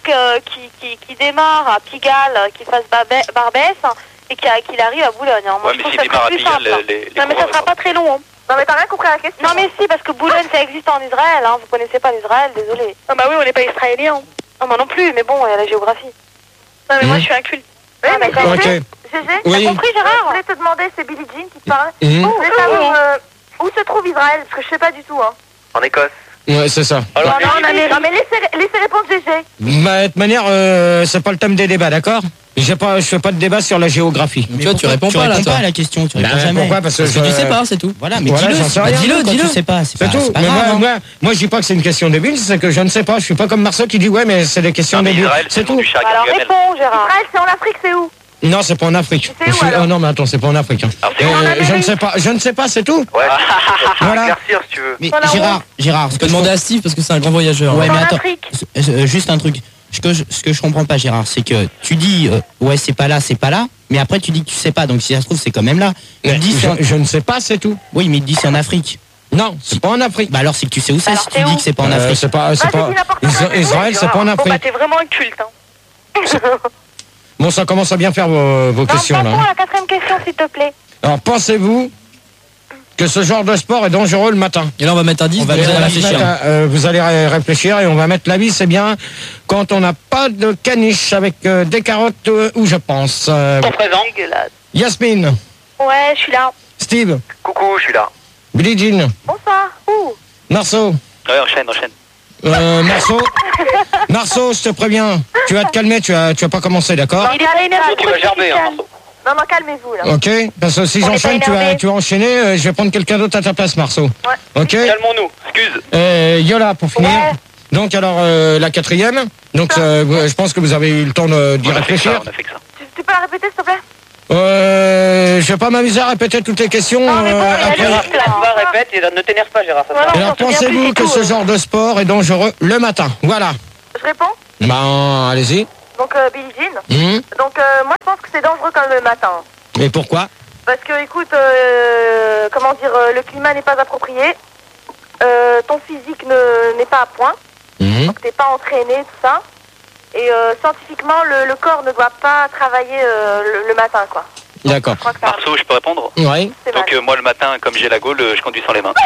qu'il démarre à Pigalle, qu'il fasse Barbès et qu'il arrive à Boulogne. Hein. Moi, Ouais, je mais trouve s'il que ça démarre à serait plus Pigalle, simple. les Non, mais ça sera pas très long. Hein. Non, mais t'as rien compris à la question. Non, mais si, parce que Boulogne ça existe en Israël. Hein. Vous connaissez pas l'Israël, désolé. Ah bah oui, on n'est pas israélien. Non, moi non plus, mais bon, il y a la géographie. Non, mais moi je suis inculte. Oui, mais d'accord. Ok. GG, Oui. t'as compris Gérard? Je voulais te demander, c'est Billie Jean qui te parle. Mhm. Je voulais savoir où se trouve Israël, parce que je sais pas du tout. Hein. En Écosse. Ouais, c'est ça. Alors, Non, mais laissez répondre GG. Bah, de toute manière, c'est pas le thème des débats, d'accord? Je fais pas de débat sur la géographie. Mais toi, tu réponds pas là, toi. à la question, tu Bah, réponds jamais. pourquoi? Parce que Tu sais pas, c'est tout. Voilà, mais Voilà, dis-le. j'en sais rien. Dis-le, Quand dis-le. tu Tu sais pas, c'est C'est pas, tout. c'est pas Mais grave. hein. moi, je dis pas que c'est une question débile, c'est que je ne sais pas. Je suis pas comme Marceau qui dit ouais, mais c'est des questions non, mais débiles. Israël, C'est le nom tout. du chat Alors Gargamel. réponds, Gérard. Israël, c'est en Afrique, c'est où? Non, c'est pas en Afrique. C'est où, alors? Oh non, mais attends, c'est pas en Afrique. Hein. Alors, c'est où, en Je ne sais pas, c'est tout. Ouais. Voilà. Éclaircir si tu veux. Mais Voilà, Gérard, ce Tu que peux je demander à Steve parce que c'est un grand voyageur. Ouais, C'est mais en attends. Afrique. Juste un truc. Ce que je comprends pas, Gérard, c'est que tu dis ouais, c'est pas là, mais après tu dis que tu sais pas. Donc si ça se trouve, c'est quand même là. Il te dit c'est en- Je ne sais pas, c'est tout. Oui, mais il te dit c'est en Afrique. Non, c'est pas en Afrique. Bah alors c'est que tu sais où c'est Alors, si c'est tu dis où que c'est pas en Afrique. C'est pas. Vas-y, dis n'importe quoi, c'est Israël, où, c'est pas en Gérard? Bon, bah Afrique. t'es vraiment inculte. Hein. Bon, ça commence à bien faire vos Non, questions là. passons à la quatrième question, s'il te plaît. Alors, pensez-vous que ce genre de sport est dangereux le matin? Et là, on va mettre un 10, On va vous allez mettre un réfléchir. Vous allez réfléchir et on va mettre l'avis, c'est bien quand on n'a pas de caniche avec des carottes où je pense. Ton présent. Dégueulasse. Yasmine, Ouais, je suis là. Steve, Coucou, je suis là. Billie Jean, Bonsoir. Ouh. Marceau. Ouais, enchaîne. Marceau, je te préviens, tu vas te calmer, tu vas pas commencer, d'accord? Il est pas énervé. Tu vas gerber, hein, Marceau. Non, calmez-vous là. Ok, parce que si j'enchaîne, tu vas enchaîner, je vais prendre quelqu'un d'autre à ta place, Marceau. Ouais. Ok. Calmons-nous, excuse. Yola, pour finir. Ouais. Donc alors, la quatrième. Donc je pense que vous avez eu le temps d'y réfléchir. On a fait que ça. Tu peux la répéter, s'il te plaît? Je vais pas m'amuser à répéter toutes les questions. Gérard, répète et ne t'énerve pas, Gérard. Alors pensez-vous que ce genre de sport est dangereux le matin? Voilà. Je réponds? Ben, allez-y. Donc, Billie Jean. Donc, moi, je pense que c'est dangereux quand le matin. Et pourquoi? Parce que, écoute, comment dire, le climat n'est pas approprié. Ton physique n'est pas à point. Donc, t'es pas entraîné, tout ça. Et scientifiquement, le corps ne doit pas travailler le matin, quoi. D'accord. Marceau, je peux répondre? Oui. Donc moi le matin, comme j'ai la gaule, je conduis sans les mains.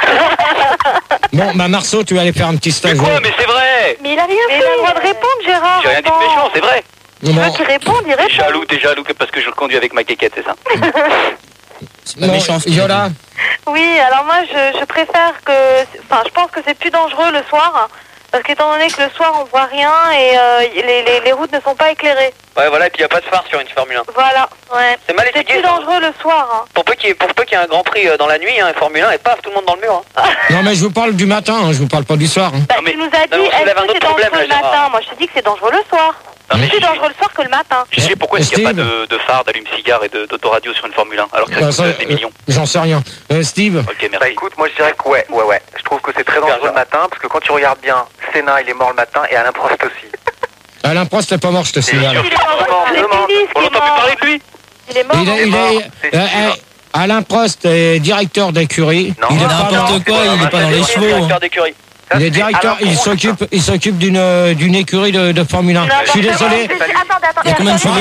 Bon, bah Marceau, tu vas aller faire un petit stage. Mais quoi? Mais c'est vrai! Mais il a rien fait. Il a le droit de répondre, Gérard. J'ai rien dit de méchant, c'est vrai. Tu veux qu'il réponde, il répond. T'es jaloux parce que je le conduis avec ma quéquette, c'est ça? C'est pas méchant. Yola. Oui, alors moi, je préfère que... Enfin, je pense que c'est plus dangereux le soir. Parce qu'étant donné que le soir, on voit rien et les routes ne sont pas éclairées. Ouais, voilà, et puis il n'y a pas de phare sur une Formule 1. Voilà, ouais. C'est mal C'est expliqué. plus dangereux le soir. Hein. Pour peu qu'il y ait un Grand Prix dans la nuit, Formule 1, et paf, tout le monde dans le mur. Non, mais je vous parle du matin, je vous parle pas du soir. Bah, tu nous as dit, est-ce que c'est dangereux le matin? Moi, je te dis que c'est dangereux le soir. C'est plus dangereux le soir que le matin. Je sais pourquoi est-ce qu'il n'y a pas de phare, d'allume-cigare et d'autoradio sur une Formule 1 alors que ça coûte des millions. J'en sais rien. Steve. Ok, merci. Bah écoute, moi je dirais que ouais. Je trouve que c'est très dangereux le matin parce que quand tu regardes bien, Senna il est mort le matin et Alain Prost aussi. Alain Prost n'est pas mort, je te signale. On n'entend plus parler de lui. Il est mort. Alain Prost est directeur d'écurie. Il est n'importe quoi, il n'est pas dans les chevaux. Directeur d'écurie. Il est directeur, il s'occupe d'une écurie de Formule 1. Je suis désolé. Attends. Il y a combien de chevaux?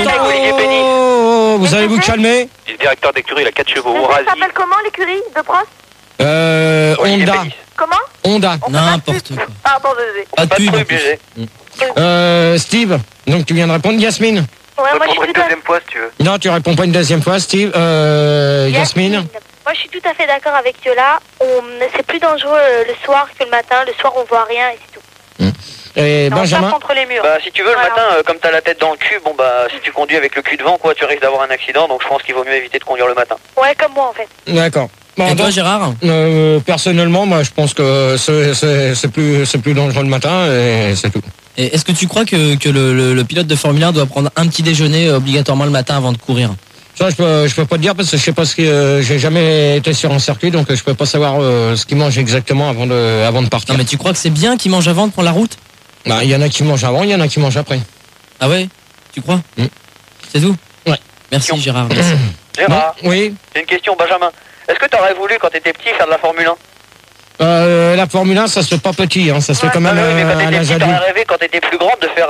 Oh, vous allez vous calmer? Il est directeur d'écurie, il a 4 chevaux. Ça s'appelle comment l'écurie de Prost? Honda. Comment? Honda. N'importe quoi. Pardon, désolé. Pas de pub. Steve, donc tu viens de répondre. Yasmine? Ouais, moi je suis une deuxième fois si tu veux. Non, tu réponds pas une deuxième fois, Steve. Yasmine? Moi, je suis tout à fait d'accord avec Yola. C'est plus dangereux le soir que le matin. Le soir, on voit rien et c'est tout. Et Benjamin? On passe contre les murs. Bah, si tu veux, le matin, comme t'as la tête dans le cul, bon bah, si tu conduis avec le cul devant, quoi, tu risques d'avoir un accident. Donc, je pense qu'il vaut mieux éviter de conduire le matin. Ouais, comme moi en fait. D'accord. Bon, Et toi, Gérard? Personnellement, moi, je pense que c'est plus dangereux le matin et c'est tout. Et est-ce que tu crois que le pilote de Formule 1 doit prendre un petit déjeuner obligatoirement le matin avant de courir? Ça, je peux pas te dire parce que je sais pas j'ai jamais été sur un circuit, donc je peux pas savoir ce qu'il mange exactement avant de partir. Non, mais tu crois que c'est bien qu'il mange avant de prendre la route? Bah, il y en a qui mangent avant, il y en a qui mangent après. Ah ouais? Tu crois? C'est tout? Ouais. Merci Gérard. Merci. Gérard, oui. j'ai une question, Benjamin. Est-ce que t'aurais voulu, quand t'étais petit, faire de la Formule 1? La Formule 1, ça se fait pas petit, ça se fait quand même mais quand à t'étais l'âge petit, adulte. t'aurais rêvé, quand t'étais plus grande, de faire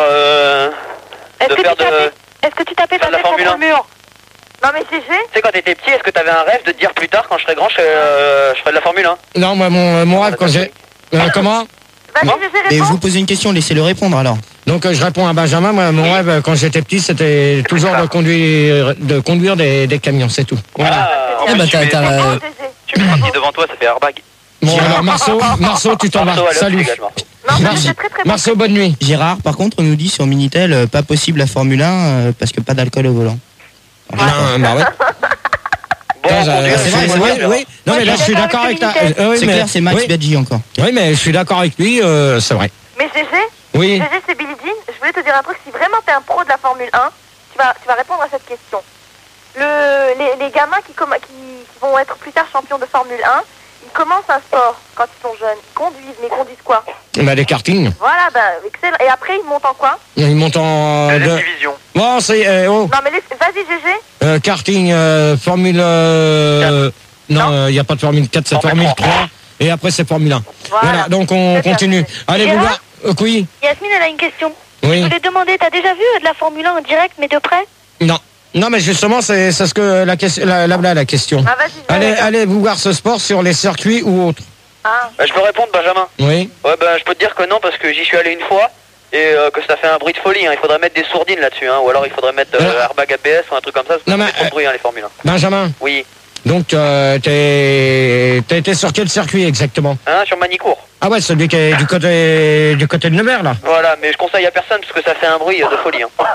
Est-ce que tu tapais ta tête contre le mur? Non mais GG. Tu sais, quand t'étais petit, est-ce que t'avais un rêve de te dire plus tard, quand je serai grand, je ferai de la Formule 1? Non, moi, mon rêve, quand j'ai... comment? Vas-y, GG, Et réponds. vous posez une question, laissez-le répondre alors. Donc je réponds à Benjamin, moi, mon rêve quand j'étais petit, c'était toujours de conduire des camions, c'est tout. Voilà. Eh bah, Réponds, GG. Tu mets un petit devant toi, ça fait airbag. Bon, alors Marceau, tu t'en vas. Salut. Non, mais c'est très très bon. Marceau, bonne nuit. Gérard, par contre, on nous dit sur Minitel, pas possible la Formule 1 parce que pas d'alcool au volant. Bah ouais. Bon, c'est vrai, oui. Non, mais là, je suis d'accord avec ta... C'est clair, c'est Max Biaggi encore. Oui, mais je suis d'accord avec lui, c'est vrai. Mais GG, Oui. GG, c'est Billie Jean. Je voulais te dire un truc. Si vraiment t'es un pro de la Formule 1, tu vas répondre à cette question. Les gamins qui vont être plus tard champions de Formule 1, ils commencent un sport quand ils sont jeunes. Ils conduisent, mais ils conduisent quoi? Bah, des kartings. Voilà, excellent. Et après, ils montent en quoi? Ils montent en... Deuxième division. Bon, c'est... Non, mais vas-y, GG. Karting, Formule... non, il n'y a pas de Formule 4, c'est Formule 3. Et après, c'est Formule 1. Voilà, donc on continue. Allez, vous voir. Oui. Yasmine, elle a une question. Oui. Je voulais demander, t'as déjà vu de la Formule 1 en direct, mais de près? Non. Non, mais justement, c'est ce que la question. La question. Ah, vas-y. Allez vous voir ce sport sur les circuits ou autres. Ah. Je peux répondre, Benjamin? Oui. Ouais, ben je peux te dire que non, parce que j'y suis allé une fois et que ça fait un bruit de folie. Il faudrait mettre des sourdines là-dessus, ou alors il faudrait mettre airbag ABS ou un truc comme ça. Parce que Non, ça mais, fait trop de bruit, les Formule 1. Benjamin. Oui. Donc, t'as été sur quel circuit exactement? Sur Manicourt. Ah ouais, celui qui est du côté de Nevers, là. Voilà, mais je conseille à personne parce que ça fait un bruit de folie.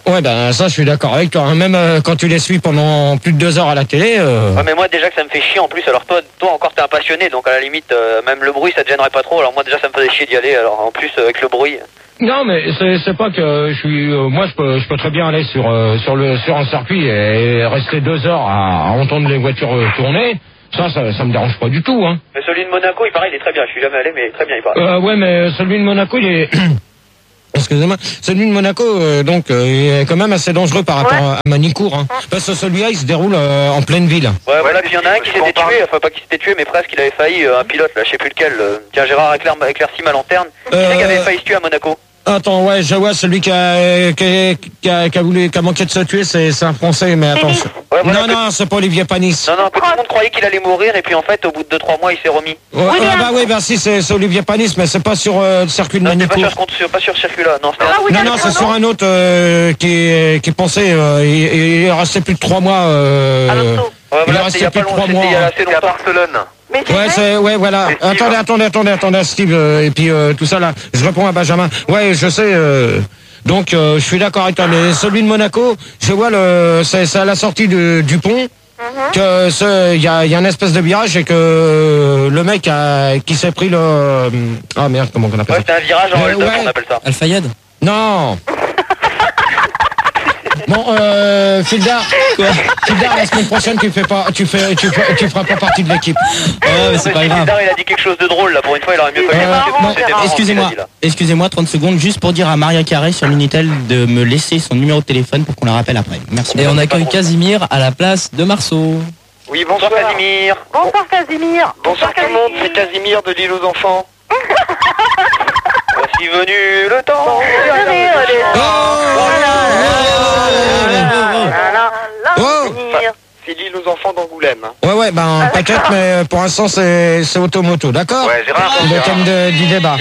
Ouais, ben ça, je suis d'accord avec toi. Hein. Même quand tu les suis pendant plus de 2 heures à la télé. Ouais, mais moi déjà que ça me fait chier en plus. Alors toi encore t'es un passionné, donc à la limite, même le bruit ça te gênerait pas trop. Alors moi déjà ça me faisait chier d'y aller. Alors en plus avec le bruit. Non, mais c'est pas que je suis. Moi, je peux très bien aller sur un circuit et rester 2 heures à entendre les voitures tourner. Ça me dérange pas du tout. Hein. Mais celui de Monaco, il paraît, il est très bien. Je suis jamais allé, mais très bien, il paraît. Ouais, mais celui de Monaco, il est. Excusez-moi, celui de Monaco, donc, il est quand même assez dangereux par rapport à Manicourt, hein. Parce que celui-là, il se déroule en pleine ville. Ouais, voilà, puis il y en a un qui s'était tué, enfin pas qui s'était tué, mais presque, il avait failli, un pilote, là, je sais plus lequel. Tiens, Gérard, éclaircis ma lanterne. Qui c'est qui avait failli se tuer à Monaco? Attends, ouais, je vois celui qui a manqué de se tuer, c'est un Français, mais attends. Ouais, voilà, non, c'est pas Olivier Panis. Non, que tout le monde croyait qu'il allait mourir, et puis en fait, au bout de 2-3 mois, il s'est remis. Ouais, si, c'est Olivier Panis, mais c'est pas sur le circuit de Manicourt. Pas sur ce circuit-là, non. Non, c'est sur un autre qui pensait, il est resté plus de 3 mois. Il est resté plus de 3 mois. C'est à Barcelone. Ouais, voilà. Attendez, Steve, et puis tout ça là. Je réponds à Benjamin. Ouais, je sais. Donc, je suis d'accord avec toi. Mais celui de Monaco, je vois c'est à la sortie du pont. Que il y a une espèce de virage et que le mec qui s'est pris le. Ah merde, comment on appelle ça? Ouais, c'est un virage en hold-up, on appelle ça. Al-Fayed? Non. Bon, Fildar, la semaine prochaine tu feras pas partie de l'équipe. Mais c'est pas grave. Fildar, il a dit quelque chose de drôle là, pour une fois il aurait mieux fallu. Excusez-moi 30 secondes, juste pour dire à Maria Carré sur Minitel de me laisser son numéro de téléphone pour qu'on la rappelle après. Merci. Et on accueille Casimir à la place de Marceau. Oui, bonsoir Casimir. Bonsoir Casimir. Bonsoir tout le monde, c'est Casimir de l'île aux enfants. Voici venu le temps. C'est l'île aux enfants d'Angoulême. Ouais, ben peut-être, mais pour l'instant c'est automoto, d'accord? Ouais, Gérard. Le thème du débat.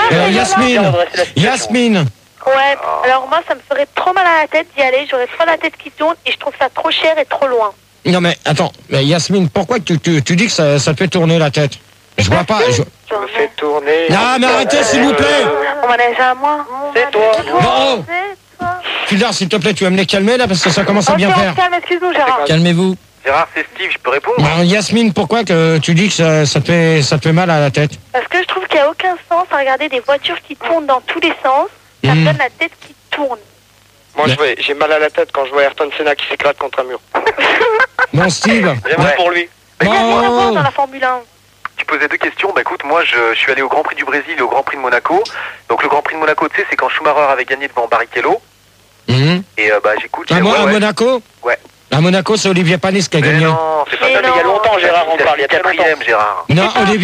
Yasmine. Ouais, alors moi ça me ferait trop mal à la tête d'y aller, j'aurais trop la tête qui tourne et je trouve ça trop cher et trop loin. Non mais attends, mais Yasmine, pourquoi tu dis que ça te fait tourner la tête? Je vois pas. Je me fais tourner. Non mais arrêtez s'il vous plaît. On m'en a déjà à moi. C'est toi. Non. Fildar, s'il te plaît, tu vas me les calmer là parce que ça commence à bien faire. Calme, excuse-nous Gérard. Calmez-vous. Gérard, c'est Steve, je peux répondre? Ben, Yasmine, pourquoi que tu dis que ça te fait mal à la tête? Parce que je trouve qu'il n'y a aucun sens à regarder des voitures qui tournent dans tous les sens. Ça me donne la tête qui tourne. Moi j'ai mal à la tête quand je vois Ayrton Senna qui s'éclate contre un mur. Bon Steve. J'aimerais pour lui. Dans la Formule 1. Tu posais 2 questions. Bah écoute, moi je suis allé au Grand Prix du Brésil et au Grand Prix de Monaco. Donc le Grand Prix de Monaco, tu sais, c'est quand Schumacher avait gagné devant Barrichello. Et bah j'écoute. À Monaco? Ouais. À Monaco, c'est Olivier Panis qui a gagné. Non, c'est pas ça. Mais il y a longtemps, Gérard, on parle. Il y a 4e, Gérard. Non,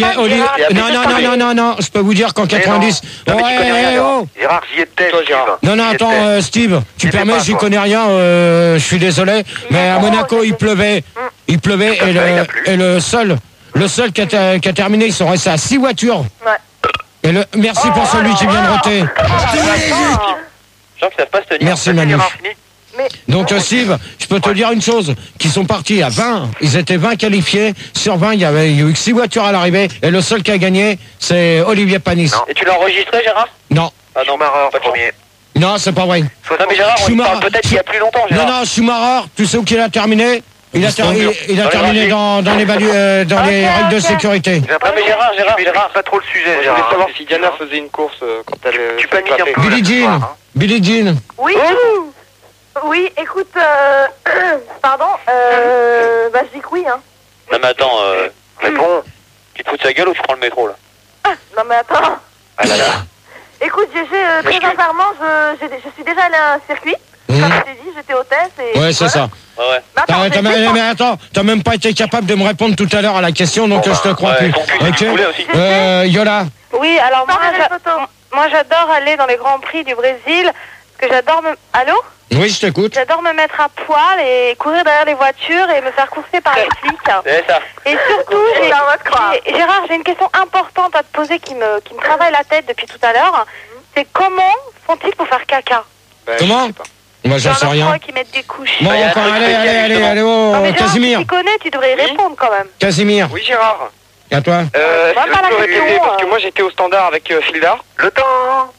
non, je peux vous dire qu'en 90. Gérard, j'y étais. Non, attends, Steve, tu permets, j'y connais rien, je suis désolé, mais à Monaco, il pleuvait. Il pleuvait et le seul qui a terminé, ils sont restés à 6 voitures. Ouais. Et merci pour celui qui vient de roter. Gens qui savent pas se tenir. Merci Manu. Donc Steve, je peux te dire une chose, qui sont partis à 20, ils étaient 20 qualifiés, sur 20 il y a eu que 6 voitures à l'arrivée, et le seul qui a gagné, c'est Olivier Panis. Et tu l'as enregistré Gérard? Non. Ah non, Schumacher, premier. Non, c'est pas vrai. Non mais Gérard, on parle peut-être il y a plus longtemps Gérard. Non, Schumacher, tu sais où qu'il a terminé? Il a terminé dans les règles de sécurité. Non mais Gérard, pas trop le sujet. Je voulais savoir si Diana faisait une course quand elle... Tu paniques un peu. Billie Jean. Oui, écoute, pardon, bah je dis que oui, hein. Non mais attends, réponds. Tu te fous de sa gueule ou tu prends le métro là? Non mais attends. Ah là là. Écoute, très sincèrement, je suis déjà allé à un circuit. Comme je t'ai dit, j'étais hôtesse et... Ouais, c'est ça. Ouais. Mais attends, t'as même pas été capable de me répondre tout à l'heure à la question, donc je te crois plus. Ok. Yola. Oui, alors moi j'adore aller dans les Grands Prix du Brésil, parce que j'adore Allô? Oui, je t'écoute. J'adore me mettre à poil et courir derrière les voitures et me faire courser par les flics. C'est ça. Et surtout, Gérard, j'ai une question importante à te poser qui me travaille la tête depuis tout à l'heure. C'est comment font-ils pour faire caca? Comment? Moi, j'en sais rien. Qui mettent des couches. Bon, allez, Casimir. Tu connais, tu devrais y répondre quand même. Casimir. Oui, Gérard. À toi. Je peux répéter parce que moi j'étais au standard avec Fildar. Le temps.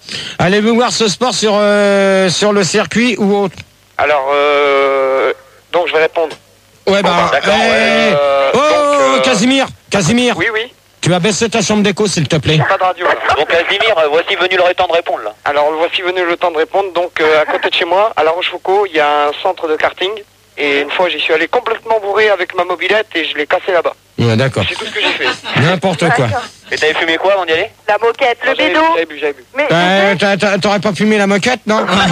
Allez-vous voir ce sport sur le circuit ou autre? Alors, donc je vais répondre. Ouais, bah, Casimir. Oui, oui. Tu vas baisser ta chambre d'écho, s'il te plaît. Pas de radio, là. Donc, Casimir, voici venu le temps de répondre, là. Alors, voici venu le temps de répondre. Donc, à côté de chez moi, à La Rochefoucauld, il y a un centre de karting. Et une fois, j'y suis allé complètement bourré avec ma mobilette et je l'ai cassé là-bas. Ouais, d'accord. C'est tout ce que j'ai fait. N'importe quoi. Et t'avais fumé quoi avant d'y aller? La moquette, le bédo. J'avais bu. Mais T'aurais pas fumé la moquette, non? Oh là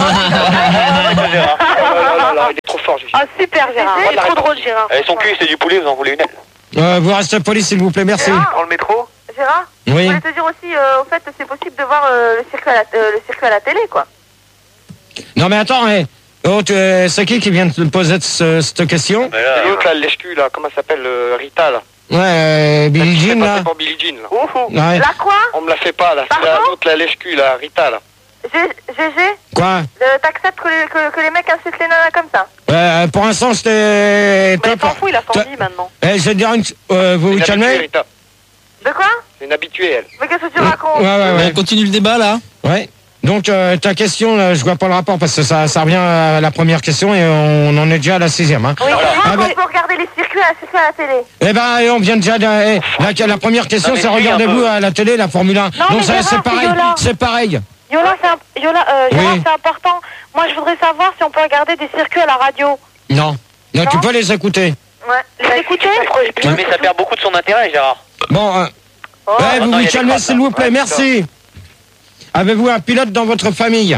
là, il est trop fort, Gigi. oh, super, Gérard. C'est trop drôle, Gérard. Son cul, c'est du poulet, vous en voulez une? Vous restez poli, s'il vous plaît, merci. Dans le métro? Gérard, Oui. je voulais te dire aussi, au fait, c'est possible de voir le circuit à la télé, quoi. Non, mais attends, c'est qui vient de te poser cette question? C'est l'autre, là, le lèche-cul, là, comment ça s'appelle, Rita, là. Ouais, Billie Jean, là. pour Billie Jean, là. Ouais. La quoi? On me la fait pas, là. C'est l'autre, la lèche-cul, là, Rita, là. GG, Quoi? t'acceptes que les mecs insultent les nanas comme ça? Pour l'instant, c'était Mais il top. s'en fout, il a son vie maintenant. Je vais te dire vous vous calmez? Rita. De quoi? C'est une habituée, elle. Mais qu'est-ce que tu racontes? Ouais. On continue le débat là. Ouais. Donc ta question, là, je vois pas le rapport parce que ça revient à la première question et on en est déjà à la 6e. Hein. Oui, on peut regarder les circuits à la télé. Eh ben, on vient déjà. La première question, c'est regardez-vous à la télé la Formule 1. Non, donc mais Gérard, c'est pareil. C'est pareil. Yola, Gérard, Oui. c'est important. Moi, je voudrais savoir si on peut regarder des circuits à la radio. Non, tu peux les écouter. Ouais. Les écouter? Mais ça perd beaucoup de son intérêt, Gérard. Bon, vous vous calmez, s'il vous plaît. Merci. Avez-vous un pilote dans votre famille?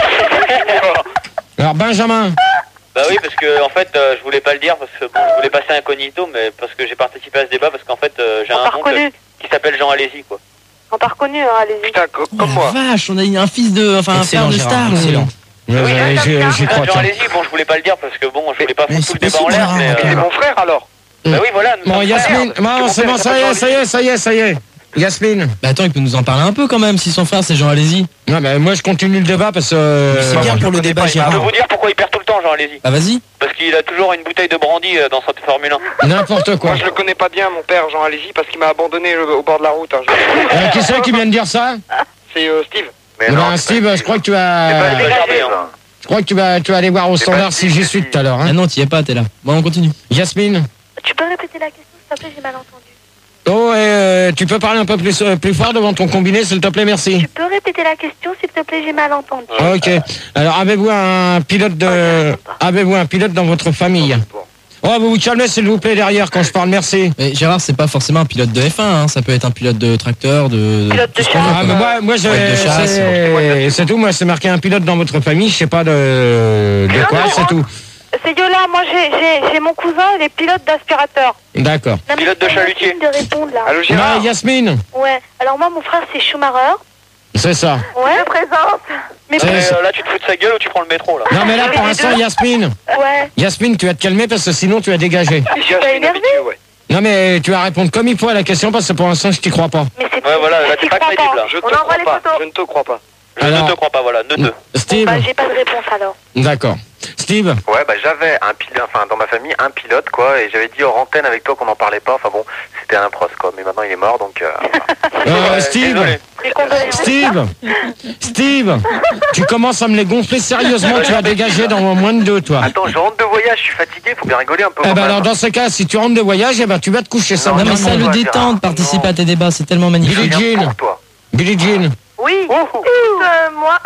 Alors, Benjamin. Bah oui, parce que en fait, je voulais pas le dire parce que je voulais passer incognito, mais parce que j'ai participé à ce débat parce qu'en fait, j'ai un oncle qui s'appelle Jean Alési, quoi. On t'a reconnu, hein, allez-y. Putain, comme moi. Vache, on a un fils de, enfin un père de star. Excellent. J'y crois. Jean Alési, bon, je voulais pas le dire parce que bon, je voulais pas foutre tout le débat en l'air, mais. C'est mon frère, alors. Bah oui, voilà. Bon, Yasmine, c'est bon, ça y est. Yasmine. Bah attends, il peut nous en parler un peu quand même si son frère c'est Jean Alési. Non, mais moi je continue le débat parce que. C'est bien pour le débat, Je peux Gérard. vous dire pourquoi il perd tout le temps, Jean Alési. Bah vas-y. Parce qu'il a toujours une bouteille de brandy dans sa Formule 1. N'importe quoi. Moi, je le connais pas bien, mon père, Jean Alési, parce qu'il m'a abandonné au bord de la route. Hein. Qui c'est qui vient de dire ça? C'est Steve. Mais Steve, je crois que tu vas. Je crois que tu vas aller voir au standard si j'y suis tout à l'heure. Ah non, t'y es pas, t'es là. Bon, on continue. Yasmine. Tu peux répéter la question, s'il te plaît, j'ai mal entendu. Oh, tu peux parler un peu plus fort devant ton combiné, s'il te plaît, merci. Tu peux répéter la question, s'il te plaît, j'ai mal entendu. Ok. Alors, avez-vous un pilote dans votre famille? Oh, vous vous calmez, s'il vous plaît, derrière, quand je parle, merci. Mais Gérard, c'est pas forcément un pilote de F1, hein. Ça peut être un pilote de tracteur, Pilote de chasse. Ah, mais moi, c'est tout. Moi, c'est marqué un pilote dans votre famille. Je sais pas de quoi, c'est tout. C'est Yola, moi j'ai mon cousin, il est pilote d'aspirateur. D'accord. Non, mais Pilote de c'est pas chalutier. possible de répondre là. Allô, Gérard. Yasmine. Ouais, alors moi mon frère c'est Schumacher. C'est ça. Ouais, je présente. Mais Là, tu te fous de sa gueule ou tu prends le métro, là? Non, mais là, pour l'instant, Yasmine. ouais. Yasmine, tu vas te calmer parce que sinon, tu vas dégager. Je suis énervé. Ouais. Non, mais tu vas répondre comme il faut à la question parce que pour l'instant, je t'y crois pas. Mais c'est Ouais, voilà, là, t'es pas crédible, là. Je te On envoie crois les pas. photos. Je ne te crois pas. Je ne te crois pas, voilà, ne te. Steve. Bah j'ai pas de réponse alors. D'accord. Steve. Ouais, bah j'avais un pilote, enfin dans ma famille, un pilote quoi, et j'avais dit hors antenne avec toi qu'on n'en parlait pas, enfin bon, c'était un pros quoi, mais maintenant il est mort donc... Steve. Désolé. Steve, tu commences à me les gonfler sérieusement, tu vas dégager dans moins de 2, toi. Attends, je rentre de voyage, je suis fatigué, faut bien rigoler un peu. Eh quand ben même. alors dans ce cas, si tu rentres de voyage, eh ben tu vas te coucher ça. Non mais ça le toi, détend Gérard. de participer Non. à tes débats, c'est tellement magnifique. Billie Jean. Pour toi. Billie Jean. Oui. Moi,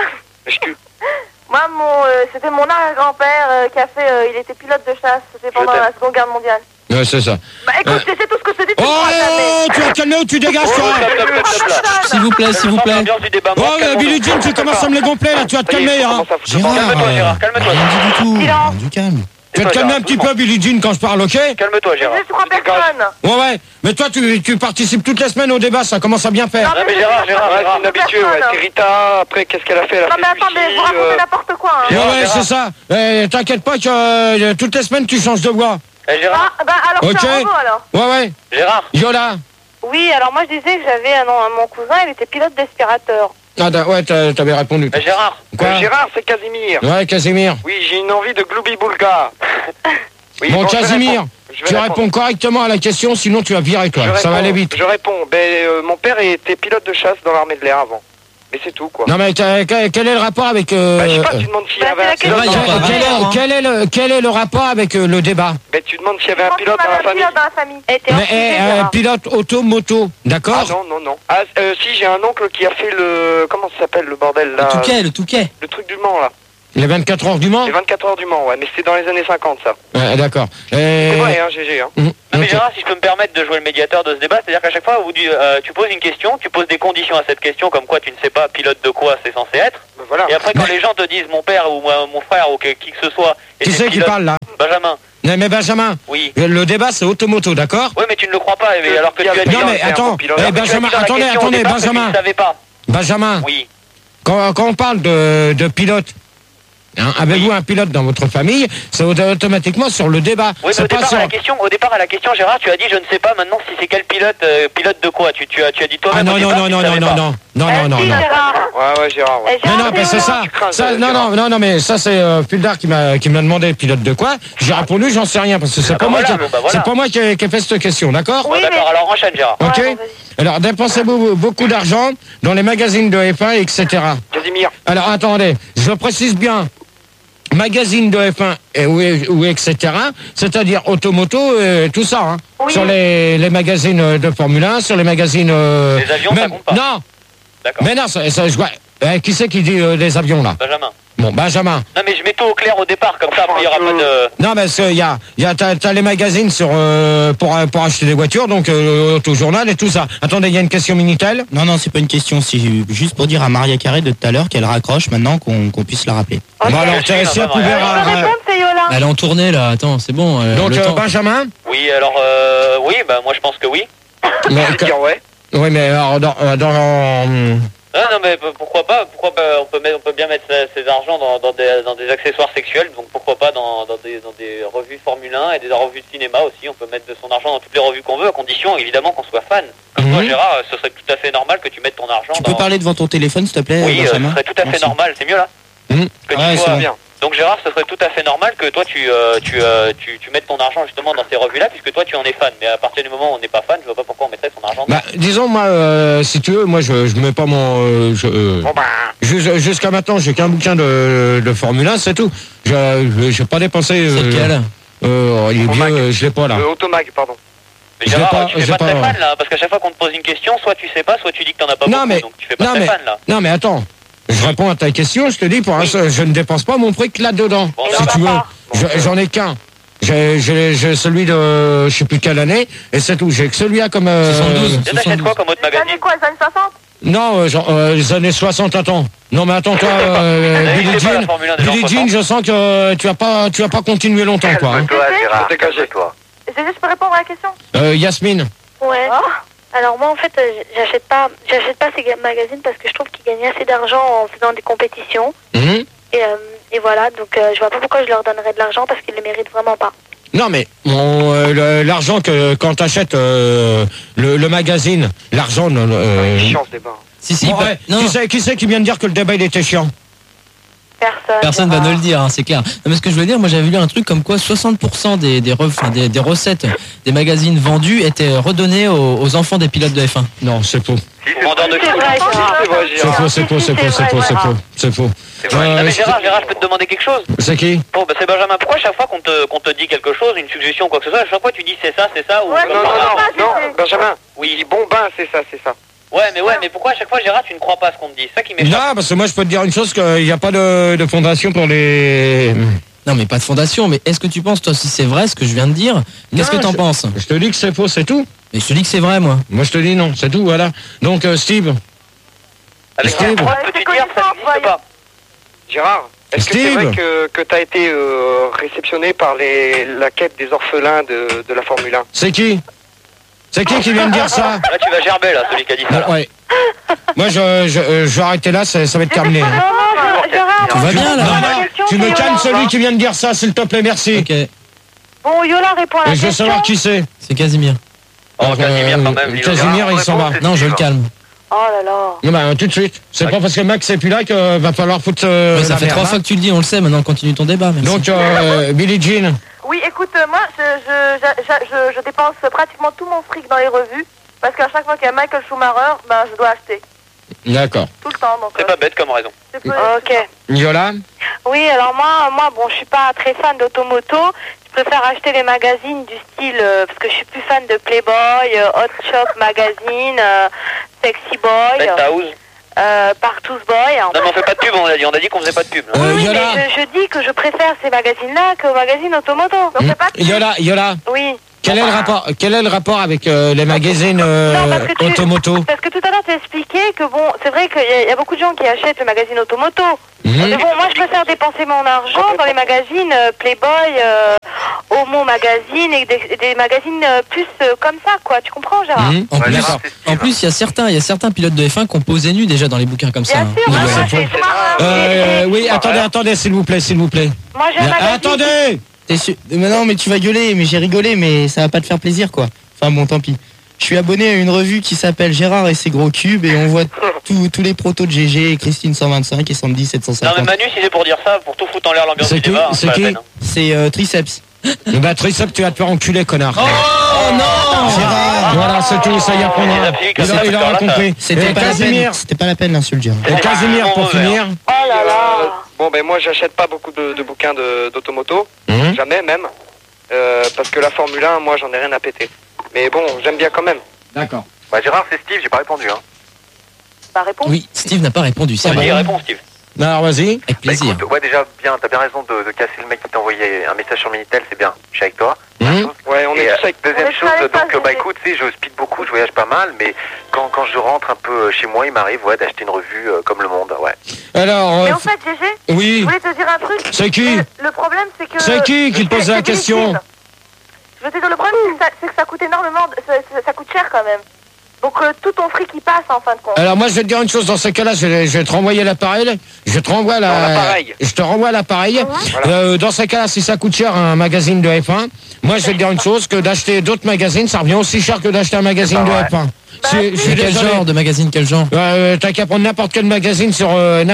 c'était mon arrière-grand-père qui a fait, il était pilote de chasse, c'était pendant la Seconde Guerre mondiale. Ouais, c'est ça. Bah écoute, c'est tout ce que je te dis, tu Oh, crois jamais. tu vas te calmer ou tu dégages, toi? S'il vous plaît, s'il vous plaît. L'ambiance du débat, Oh, moi, calme-toi. Billie Jean, tu commences à me les gonfler, là, tu vas te calmer, hein. Gérard, Calme-toi, Gérard, calme-toi. rien dit du tout. Silence. Du calme. Tu vas te calmer un petit peu, Billie Jean, quand je parle, ok? Calme-toi, Gérard. Je crois personne. Ouais, mais toi, tu participes toutes les semaines au débat, ça commence à bien faire. Non, mais Gérard, Ouais, c'est une habituée, ouais. C'est Rita. Après, qu'est-ce qu'elle a fait? Elle a Non fait mais attendez, vous racontez n'importe quoi. Hein. Ouais, c'est ça. T'inquiète pas que toutes les semaines, tu changes de voix. Eh, Gérard, Ah, bah alors Ok. c'est un robot alors. Ouais. Gérard, Yola. Oui, alors moi je disais que j'avais mon cousin, il était pilote d'aspirateur. Ah, ouais, t'avais répondu. eh, Gérard. Quoi? Gérard, c'est Casimir. Ouais, Casimir. Oui, j'ai une envie de Gloubi-Boulga. Oui, Bon, je vais Casimir, répondre. Je vais tu répondre. réponds correctement à la question, sinon tu vas virer, toi. Je Ça va réponds. aller vite. Je réponds. Mon père était pilote de chasse dans l'armée de l'air avant. Mais c'est tout, quoi. Non, mais quel est le rapport avec... je sais pas, tu demandes s'il y avait un pilote. Quel est le rapport avec le débat? Tu demandes s'il y avait un pilote dans la famille. Un pilote auto-moto, d'accord? Ah non. Ah, si, j'ai un oncle qui a fait le... Comment ça s'appelle, le bordel, là? Le Touquet. Le truc du Mans, là. Les 24 heures du Mans? Les 24 heures du Mans, ouais, mais c'était dans les années 50, ça. Ouais, d'accord. C'est vrai, hein, GG, hein. Non, mais Gérard, si je peux me permettre de jouer le médiateur de ce débat, c'est-à-dire qu'à chaque fois, tu poses une question, tu poses des conditions à cette question, comme quoi tu ne sais pas pilote de quoi c'est censé être. Voilà. Et après, quand les gens te disent mon père ou mon frère ou qui que ce soit... Qui c'est qui parle, là? Benjamin. Non, mais Benjamin, oui. Le débat c'est automoto, d'accord? Oui, mais tu ne le crois pas, alors que tu as dit... Non, mais attends, Benjamin, attendez, Benjamin. Benjamin. Oui. Quand on parle de pilote, hein, avez-vous un pilote dans votre famille? C'est automatiquement sur le débat. Oui, mais au départ à la question, Gérard, tu as dit je ne sais pas maintenant si c'est quel pilote de quoi. Tu as dit toi-même. Ah non. Ouais, Gérard. Ouais. Non, mais c'est ça. Non, mais ça c'est Puldar qui m'a demandé pilote de quoi. J'ai répondu j'en sais rien parce que c'est pas moi qui ai fait cette question, d'accord? Oui, d'accord, alors enchaîne, Gérard. Ok. Alors dépensez-vous beaucoup d'argent dans les magazines de F1, etc. Casimir. Alors attendez, je précise bien. Magazine de F1 ou etc. C'est-à-dire automoto, tout ça. Hein. Oui. Sur les magazines de Formule 1, sur les magazines... Les avions, ça compte pas. Non. D'accord. Mais non, je vois. Qui c'est qui dit les avions, là? Benjamin. Bon, Benjamin. Non, mais je mets tout au clair au départ, comme ça, après, il n'y aura pas de... Non, mais t'as les magazines pour acheter des voitures, donc Autojournal et tout ça. Attendez, il y a une question Minitel? Non, c'est pas une question, c'est juste pour dire à Maria Carré de tout à l'heure qu'elle raccroche maintenant qu'on puisse la rappeler. Okay. Bon, alors, si elle pouvait... Elle est en tournée, là, attends, c'est bon. Donc, Benjamin? Oui, alors, moi, je pense que oui. Ouais. Oui, mais alors, Non, mais pourquoi pas on peut bien mettre ses argent dans des accessoires sexuels, donc pourquoi pas dans des revues Formule 1 et des revues de cinéma aussi. On peut mettre de son argent dans toutes les revues qu'on veut, à condition évidemment qu'on soit fan. Comme toi, Gérard, ce serait tout à fait normal que tu mettes ton argent. Tu peux parler devant ton téléphone, s'il te plaît? Oui, ce serait tout à fait normal. C'est mieux là. C'est bien. Donc Gérard, ce serait tout à fait normal que toi tu mettes ton argent justement dans ces revues-là, puisque toi tu en es fan. Mais à partir du moment où on n'est pas fan, je vois pas pourquoi on mettrait son argent. Disons moi, si tu veux, moi je mets pas mon. Jusqu'à maintenant, j'ai qu'un bouquin de Formule 1, c'est tout. J'ai pas dépensé. C'est lequel? Il est vieux, je l'ai pas là. Automag, pardon. Mais Gérard, tu fais pas très fan là, parce qu'à chaque fois qu'on te pose une question, soit tu sais pas, soit tu dis que t'en as pas beaucoup, donc tu fais pas très fan là. Non mais attends. Je réponds à ta question, je te dis, pour l'instant, je ne dépense pas mon fric là-dedans. Bon, si tu veux, j'en ai qu'un. J'ai celui de, je sais plus quelle année, et c'est tout. J'ai que celui-là comme... 72. T'achètes quoi comme autre magazine? Les années quoi, les années 60? Non, les années 60, attends. Non, mais attends, toi, Billie Jean, je sens que tu vas pas continuer longtemps, quoi. Calme-toi, Gérard, calme-toi. Je peux répondre à la question? Yasmine. Ouais. Alors moi en fait j'achète pas ces magazines parce que je trouve qu'ils gagnent assez d'argent en faisant des compétitions. Et voilà, donc je vois pas pourquoi je leur donnerais de l'argent parce qu'ils le méritent vraiment pas. Non mais l'argent que quand t'achètes le magazine, l'argent chiant ce débat. Si, qui c'est qui vient de dire que le débat il était chiant? Personne va nous le dire, hein, c'est clair. Non, mais ce que je veux dire, moi j'avais lu un truc comme quoi 60% des recettes des magazines vendus étaient redonnées aux enfants des pilotes de F1. Non, c'est faux. C'est faux. Mais Gérard, je peux te demander quelque chose? C'est qui? Bon, c'est Benjamin. Pourquoi chaque fois qu'on te dit quelque chose, une suggestion ou quoi que ce soit, à chaque fois tu dis c'est ça ou... Non, Benjamin. Oui, bon c'est ça. Ouais, mais pourquoi à chaque fois, Gérard, tu ne crois pas à ce qu'on te dit? C'est ça qui m'échappe. Non, parce que moi, je peux te dire une chose, qu'il n'y a pas de fondation pour les... Non, mais pas de fondation, mais est-ce que tu penses, toi, si c'est vrai, ce que je viens de dire? Qu'est-ce que t'en penses? Je te dis que c'est faux, c'est tout. Mais je te dis que c'est vrai, moi. Moi, je te dis non, c'est tout, voilà. Donc, Steve. Avec Steve, peux-tu dire que ça n'existe pas? Gérard, est-ce que c'est vrai que t'as été réceptionné par la quête des orphelins de la Formule 1? C'est qui? C'est qui vient de dire ça? Là, tu vas gerber, là, celui qui a dit ça. Ouais. Moi, je vais arrêter là, ça va être terminé. Tu vas bien, là? Tu me calmes celui qui vient de dire ça, s'il te plaît, merci. Ok. Bon, Yola répond à la question. Je veux savoir qui c'est. C'est Casimir. Casimir, quand même. Casimir, il s'en va. Non, je le calme. Oh là là. Non, bah, tout de suite. C'est pas parce que Max est plus là qu'il va falloir foutre... ça fait 3 fois que tu le dis, on le sait, maintenant continue ton débat. Merci. Donc, Billie Jean. Oui, écoute, moi, je dépense pratiquement tout mon fric dans les revues, parce qu'à chaque fois qu'il y a Michael Schumacher, je dois acheter. D'accord. Tout le temps. Donc, c'est pas bête comme raison. Ok. Yola? Oui, alors moi, bon, je suis pas très fan d'automoto. Je préfère acheter les magazines du style, parce que je suis plus fan de Playboy, Hot Shop Magazine, Sexy Boy. Penthouse. Partous Boy. Non, mais on fait pas de pub, on a dit qu'on faisait pas de pub. Oui, mais je dis que je préfère ces magazines-là qu'aux magazines automoto. On fait pas de pub. Yola. Oui. Quel est le rapport avec les magazines automoto? Parce que tout à l'heure tu as expliqué que bon, c'est vrai qu'il y a beaucoup de gens qui achètent le magazine automoto. Mais bon, moi je préfère dépenser mon argent dans les magazines Playboy, Homo Magazine et des magazines plus comme ça, quoi. Tu comprends, Gérard? En plus, il y a certains pilotes de F1 qui ont posé nu déjà dans les bouquins comme ça. Bien sûr, oui, attendez, s'il vous plaît. Moi j'ai un magazine. Attendez! Non, mais tu vas gueuler, mais j'ai rigolé, mais ça va pas te faire plaisir, quoi. Enfin bon, tant pis. Je suis abonné à une revue qui s'appelle Gérard et ses gros cubes et on voit tous les protos de GG, Christine 125 et Sandy 750. Non mais Manu, si c'est pour dire ça, pour tout foutre en l'air l'ambiance du débat, c'est qui? C'est Triceps. Bah Triceps, tu vas te faire enculer, connard. Oh non, Gérard. Voilà, c'est tout, ça y apprendra. Il aura compris. C'était pas la peine l'insulte, Gérard. Et Casimir, pour finir. Oh là là. Bon, ben moi, j'achète pas beaucoup de bouquins d'automoto. Jamais, même. Parce que la Formule 1, moi, j'en ai rien à péter. Mais bon, j'aime bien quand même. D'accord. Bah Gérard, c'est Steve, j'ai pas répondu. Hein. Bah réponds. Oui, Steve n'a pas répondu. C'est Ouais, vrai. il répond, Steve. Alors vas-y. Avec plaisir. Écoute, ouais, déjà, bien, t'as bien raison de casser le mec qui t'a envoyé un message sur Minitel, c'est bien. Je suis avec toi. Ouais, on est tous avec. Deuxième chose, donc, bah écoute, tu sais, je speed beaucoup, je voyage pas mal, mais quand je rentre un peu chez moi, il m'arrive, d'acheter une revue comme Le Monde, ouais. Alors. Mais en fait, GG, oui. je voulais te dire un truc. C'est qui? Le problème, c'est que. C'est qui te pose la question? Je veux te dire, le problème, c'est que ça coûte énormément, ça coûte cher quand même. Donc tout ton fric qui passe en fin de compte. Alors moi je vais te dire une chose, dans ces cas-là, je vais te renvoyer l'appareil, je te renvoie l'appareil. Dans ces cas-là, si ça coûte cher un magazine de F1, moi je vais te dire une chose, que d'acheter d'autres magazines, ça revient aussi cher que d'acheter un magazine de F1. Quel genre de magazine, quel genre? T'as qu'à prendre n'importe quel magazine sur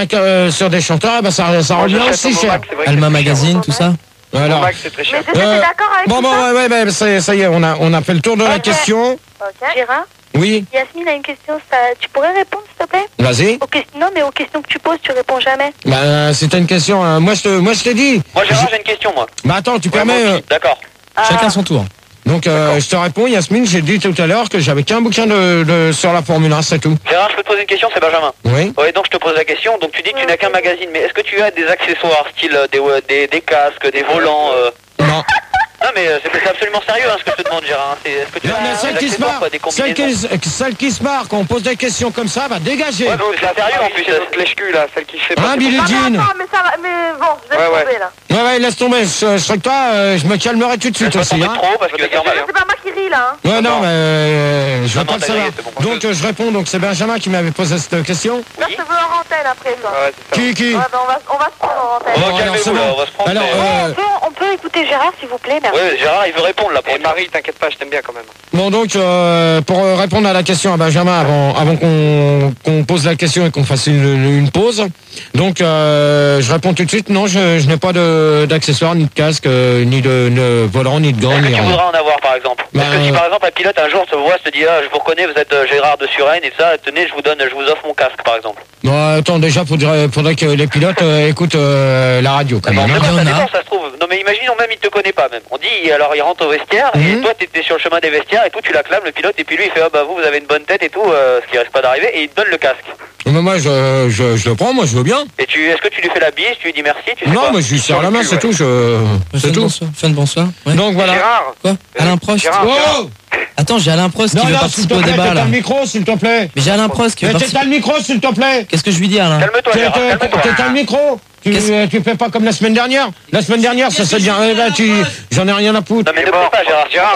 des chanteurs, bah, ça revient aussi cher. Alma Magazine, tout ça? Alors, c'est très cher. Mais t'es d'accord avec bon, ouais, ça y est, on a fait le tour de la question. Ok. Gérard? Oui. Yasmine a une question, tu pourrais répondre s'il te plaît? Vas-y. Non, mais aux questions que tu poses, tu réponds jamais. Bah, c'était une question. Moi, je t'ai dit. Moi, Gérard, j'ai une question, moi. Bah, attends, tu permets. D'accord. Chacun son tour. Donc, je te réponds, Yasmine, j'ai dit tout à l'heure que j'avais qu'un bouquin sur la Formule 1, c'est tout. Gérard, je peux te poser une question, c'est Benjamin. Oui. Ouais, donc je te pose la question. Donc tu dis que tu n'as qu'un magazine, mais est-ce que tu as des accessoires, style des casques, des volants Non. Non, mais c'est absolument sérieux ce que je te demande, Gérard. Est-ce que tu as celle des qui se accessoires, marre, des combinaisons? celle qui se marre quand on pose des questions comme ça, va dégager. Ouais, mais c'est sérieux en plus. Cette lèche-cul là, celle qui fait pas. Billie Jean. Mais bon, je laisse tomber là. Ouais, laisse tomber. Je serais que toi, je me calmerai tout de suite aussi. Hein. Trop parce que c'est normal. C'est pas moi qui ris là. Ouais, non, mais je veux pas le savoir. bon, Donc, je réponds. Donc, c'est Benjamin qui m'avait posé cette question. Là, je te veux en antenne après, toi. Ouais, c'est ça. Qui Ouais, bah, on va se prendre en antenne. Oh, calmez-vous là, on va se prendre. Alors, On peut écouter Gérard, s'il vous plaît, merci. Ouais, Gérard, il veut répondre là. Et Marie, t'inquiète pas, je t'aime bien quand même. bon, donc, pour répondre à la question à Benjamin, avant qu'on pose la question et qu'on fasse une pause, donc, je réponds tout de suite. Non, je n'ai pas d'accessoires, ni de casque, ni de volant, ni de gants, ni Tu rien. voudrais en avoir par exemple? Parce que si par exemple un pilote un jour te voit, se dit je vous reconnais, vous êtes Gérard de Suresnes et ça, tenez, je vous offre mon casque par exemple. Bon, attends, déjà, faudrait que les pilotes écoutent la radio quand même. Ça Hein. dépend, ça se trouve. Non mais imaginons même il te connaît pas même. On dit alors il rentre au vestiaire et toi t'étais sur le chemin des vestiaires et tout, tu l'acclames le pilote et puis lui il fait vous avez une bonne tête et tout, ce qui risque pas d'arriver et il te donne le casque. Mais moi, je le prends, moi, je veux bien. Et est-ce que tu lui fais la bise, tu lui dis merci, tu sais Non, quoi? moi, je lui serre la main, c'est tout. C'est tout. Bonsoir. Ouais. Donc voilà. Gérard. Quoi? Alain Prost. Gérard. Oh Attends, j'ai Alain Prost qui veut participer au débat t'as là. le micro, s'il te plaît. Mais j'ai Alain Prost qui veut participer. T'as le micro, s'il te plaît. Qu'est-ce que je lui dis, Alain? Calme-toi Gérard, calme-toi. T'as le micro. Tu fais pas comme la semaine dernière. La semaine dernière, ça s'est bien. J'en ai rien à foutre. Non mais ne pleure pas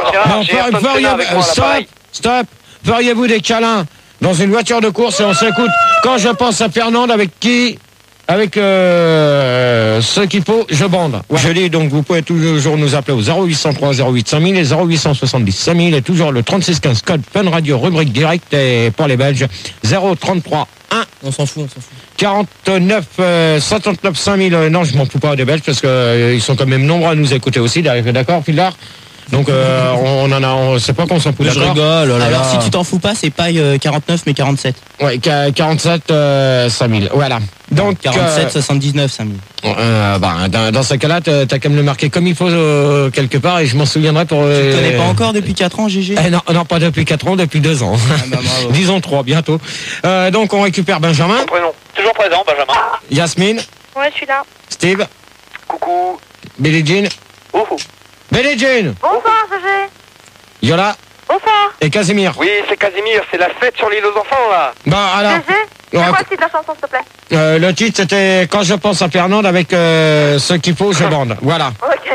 Gérard. Stop. Feriez-vous des câlins dans une voiture de course et on s'écoute. Quand je pense à Fernande, avec ce qu'il faut, je bande. Ouais. Je dis donc, vous pouvez toujours nous appeler au 0803 08 5000 et 0870 5000 et toujours le 3615 code Fun Radio rubrique direct et pour les Belges 033 1. On s'en fout. 49 59 5000. Non, je m'en fous pas des Belges parce que ils sont quand même nombreux à nous écouter aussi. D'accord, Philard? Donc c'est pas qu'on s'en fout. Je rigole. Alors si tu t'en fous pas, c'est pas 49 mais 47. Ouais, 47 5000. Voilà. Donc 47 79 5000. Dans ce cas-là, t'as qu'à me le marquer comme il faut quelque part et je m'en souviendrai pour. Tu connais pas encore depuis 4 ans, GG? Non, pas depuis 4 ans, depuis 2 ans. Disons 3 bientôt. Donc on récupère Benjamin. Prénom. Toujours présent, Benjamin. Yasmine. Ouais, je suis là. Steve. Coucou. Billie Jean. Billie Jean. Bonsoir, GG. Yola. Bonsoir. Et Casimir. Oui, c'est Casimir, c'est la fête sur l'île aux enfants, là. Alors. GG, c'est quoi le titre de la chanson, s'il te plaît? Le titre c'était Quand je pense à Fernande avec ce qu'il faut, je bande. Voilà. Ok.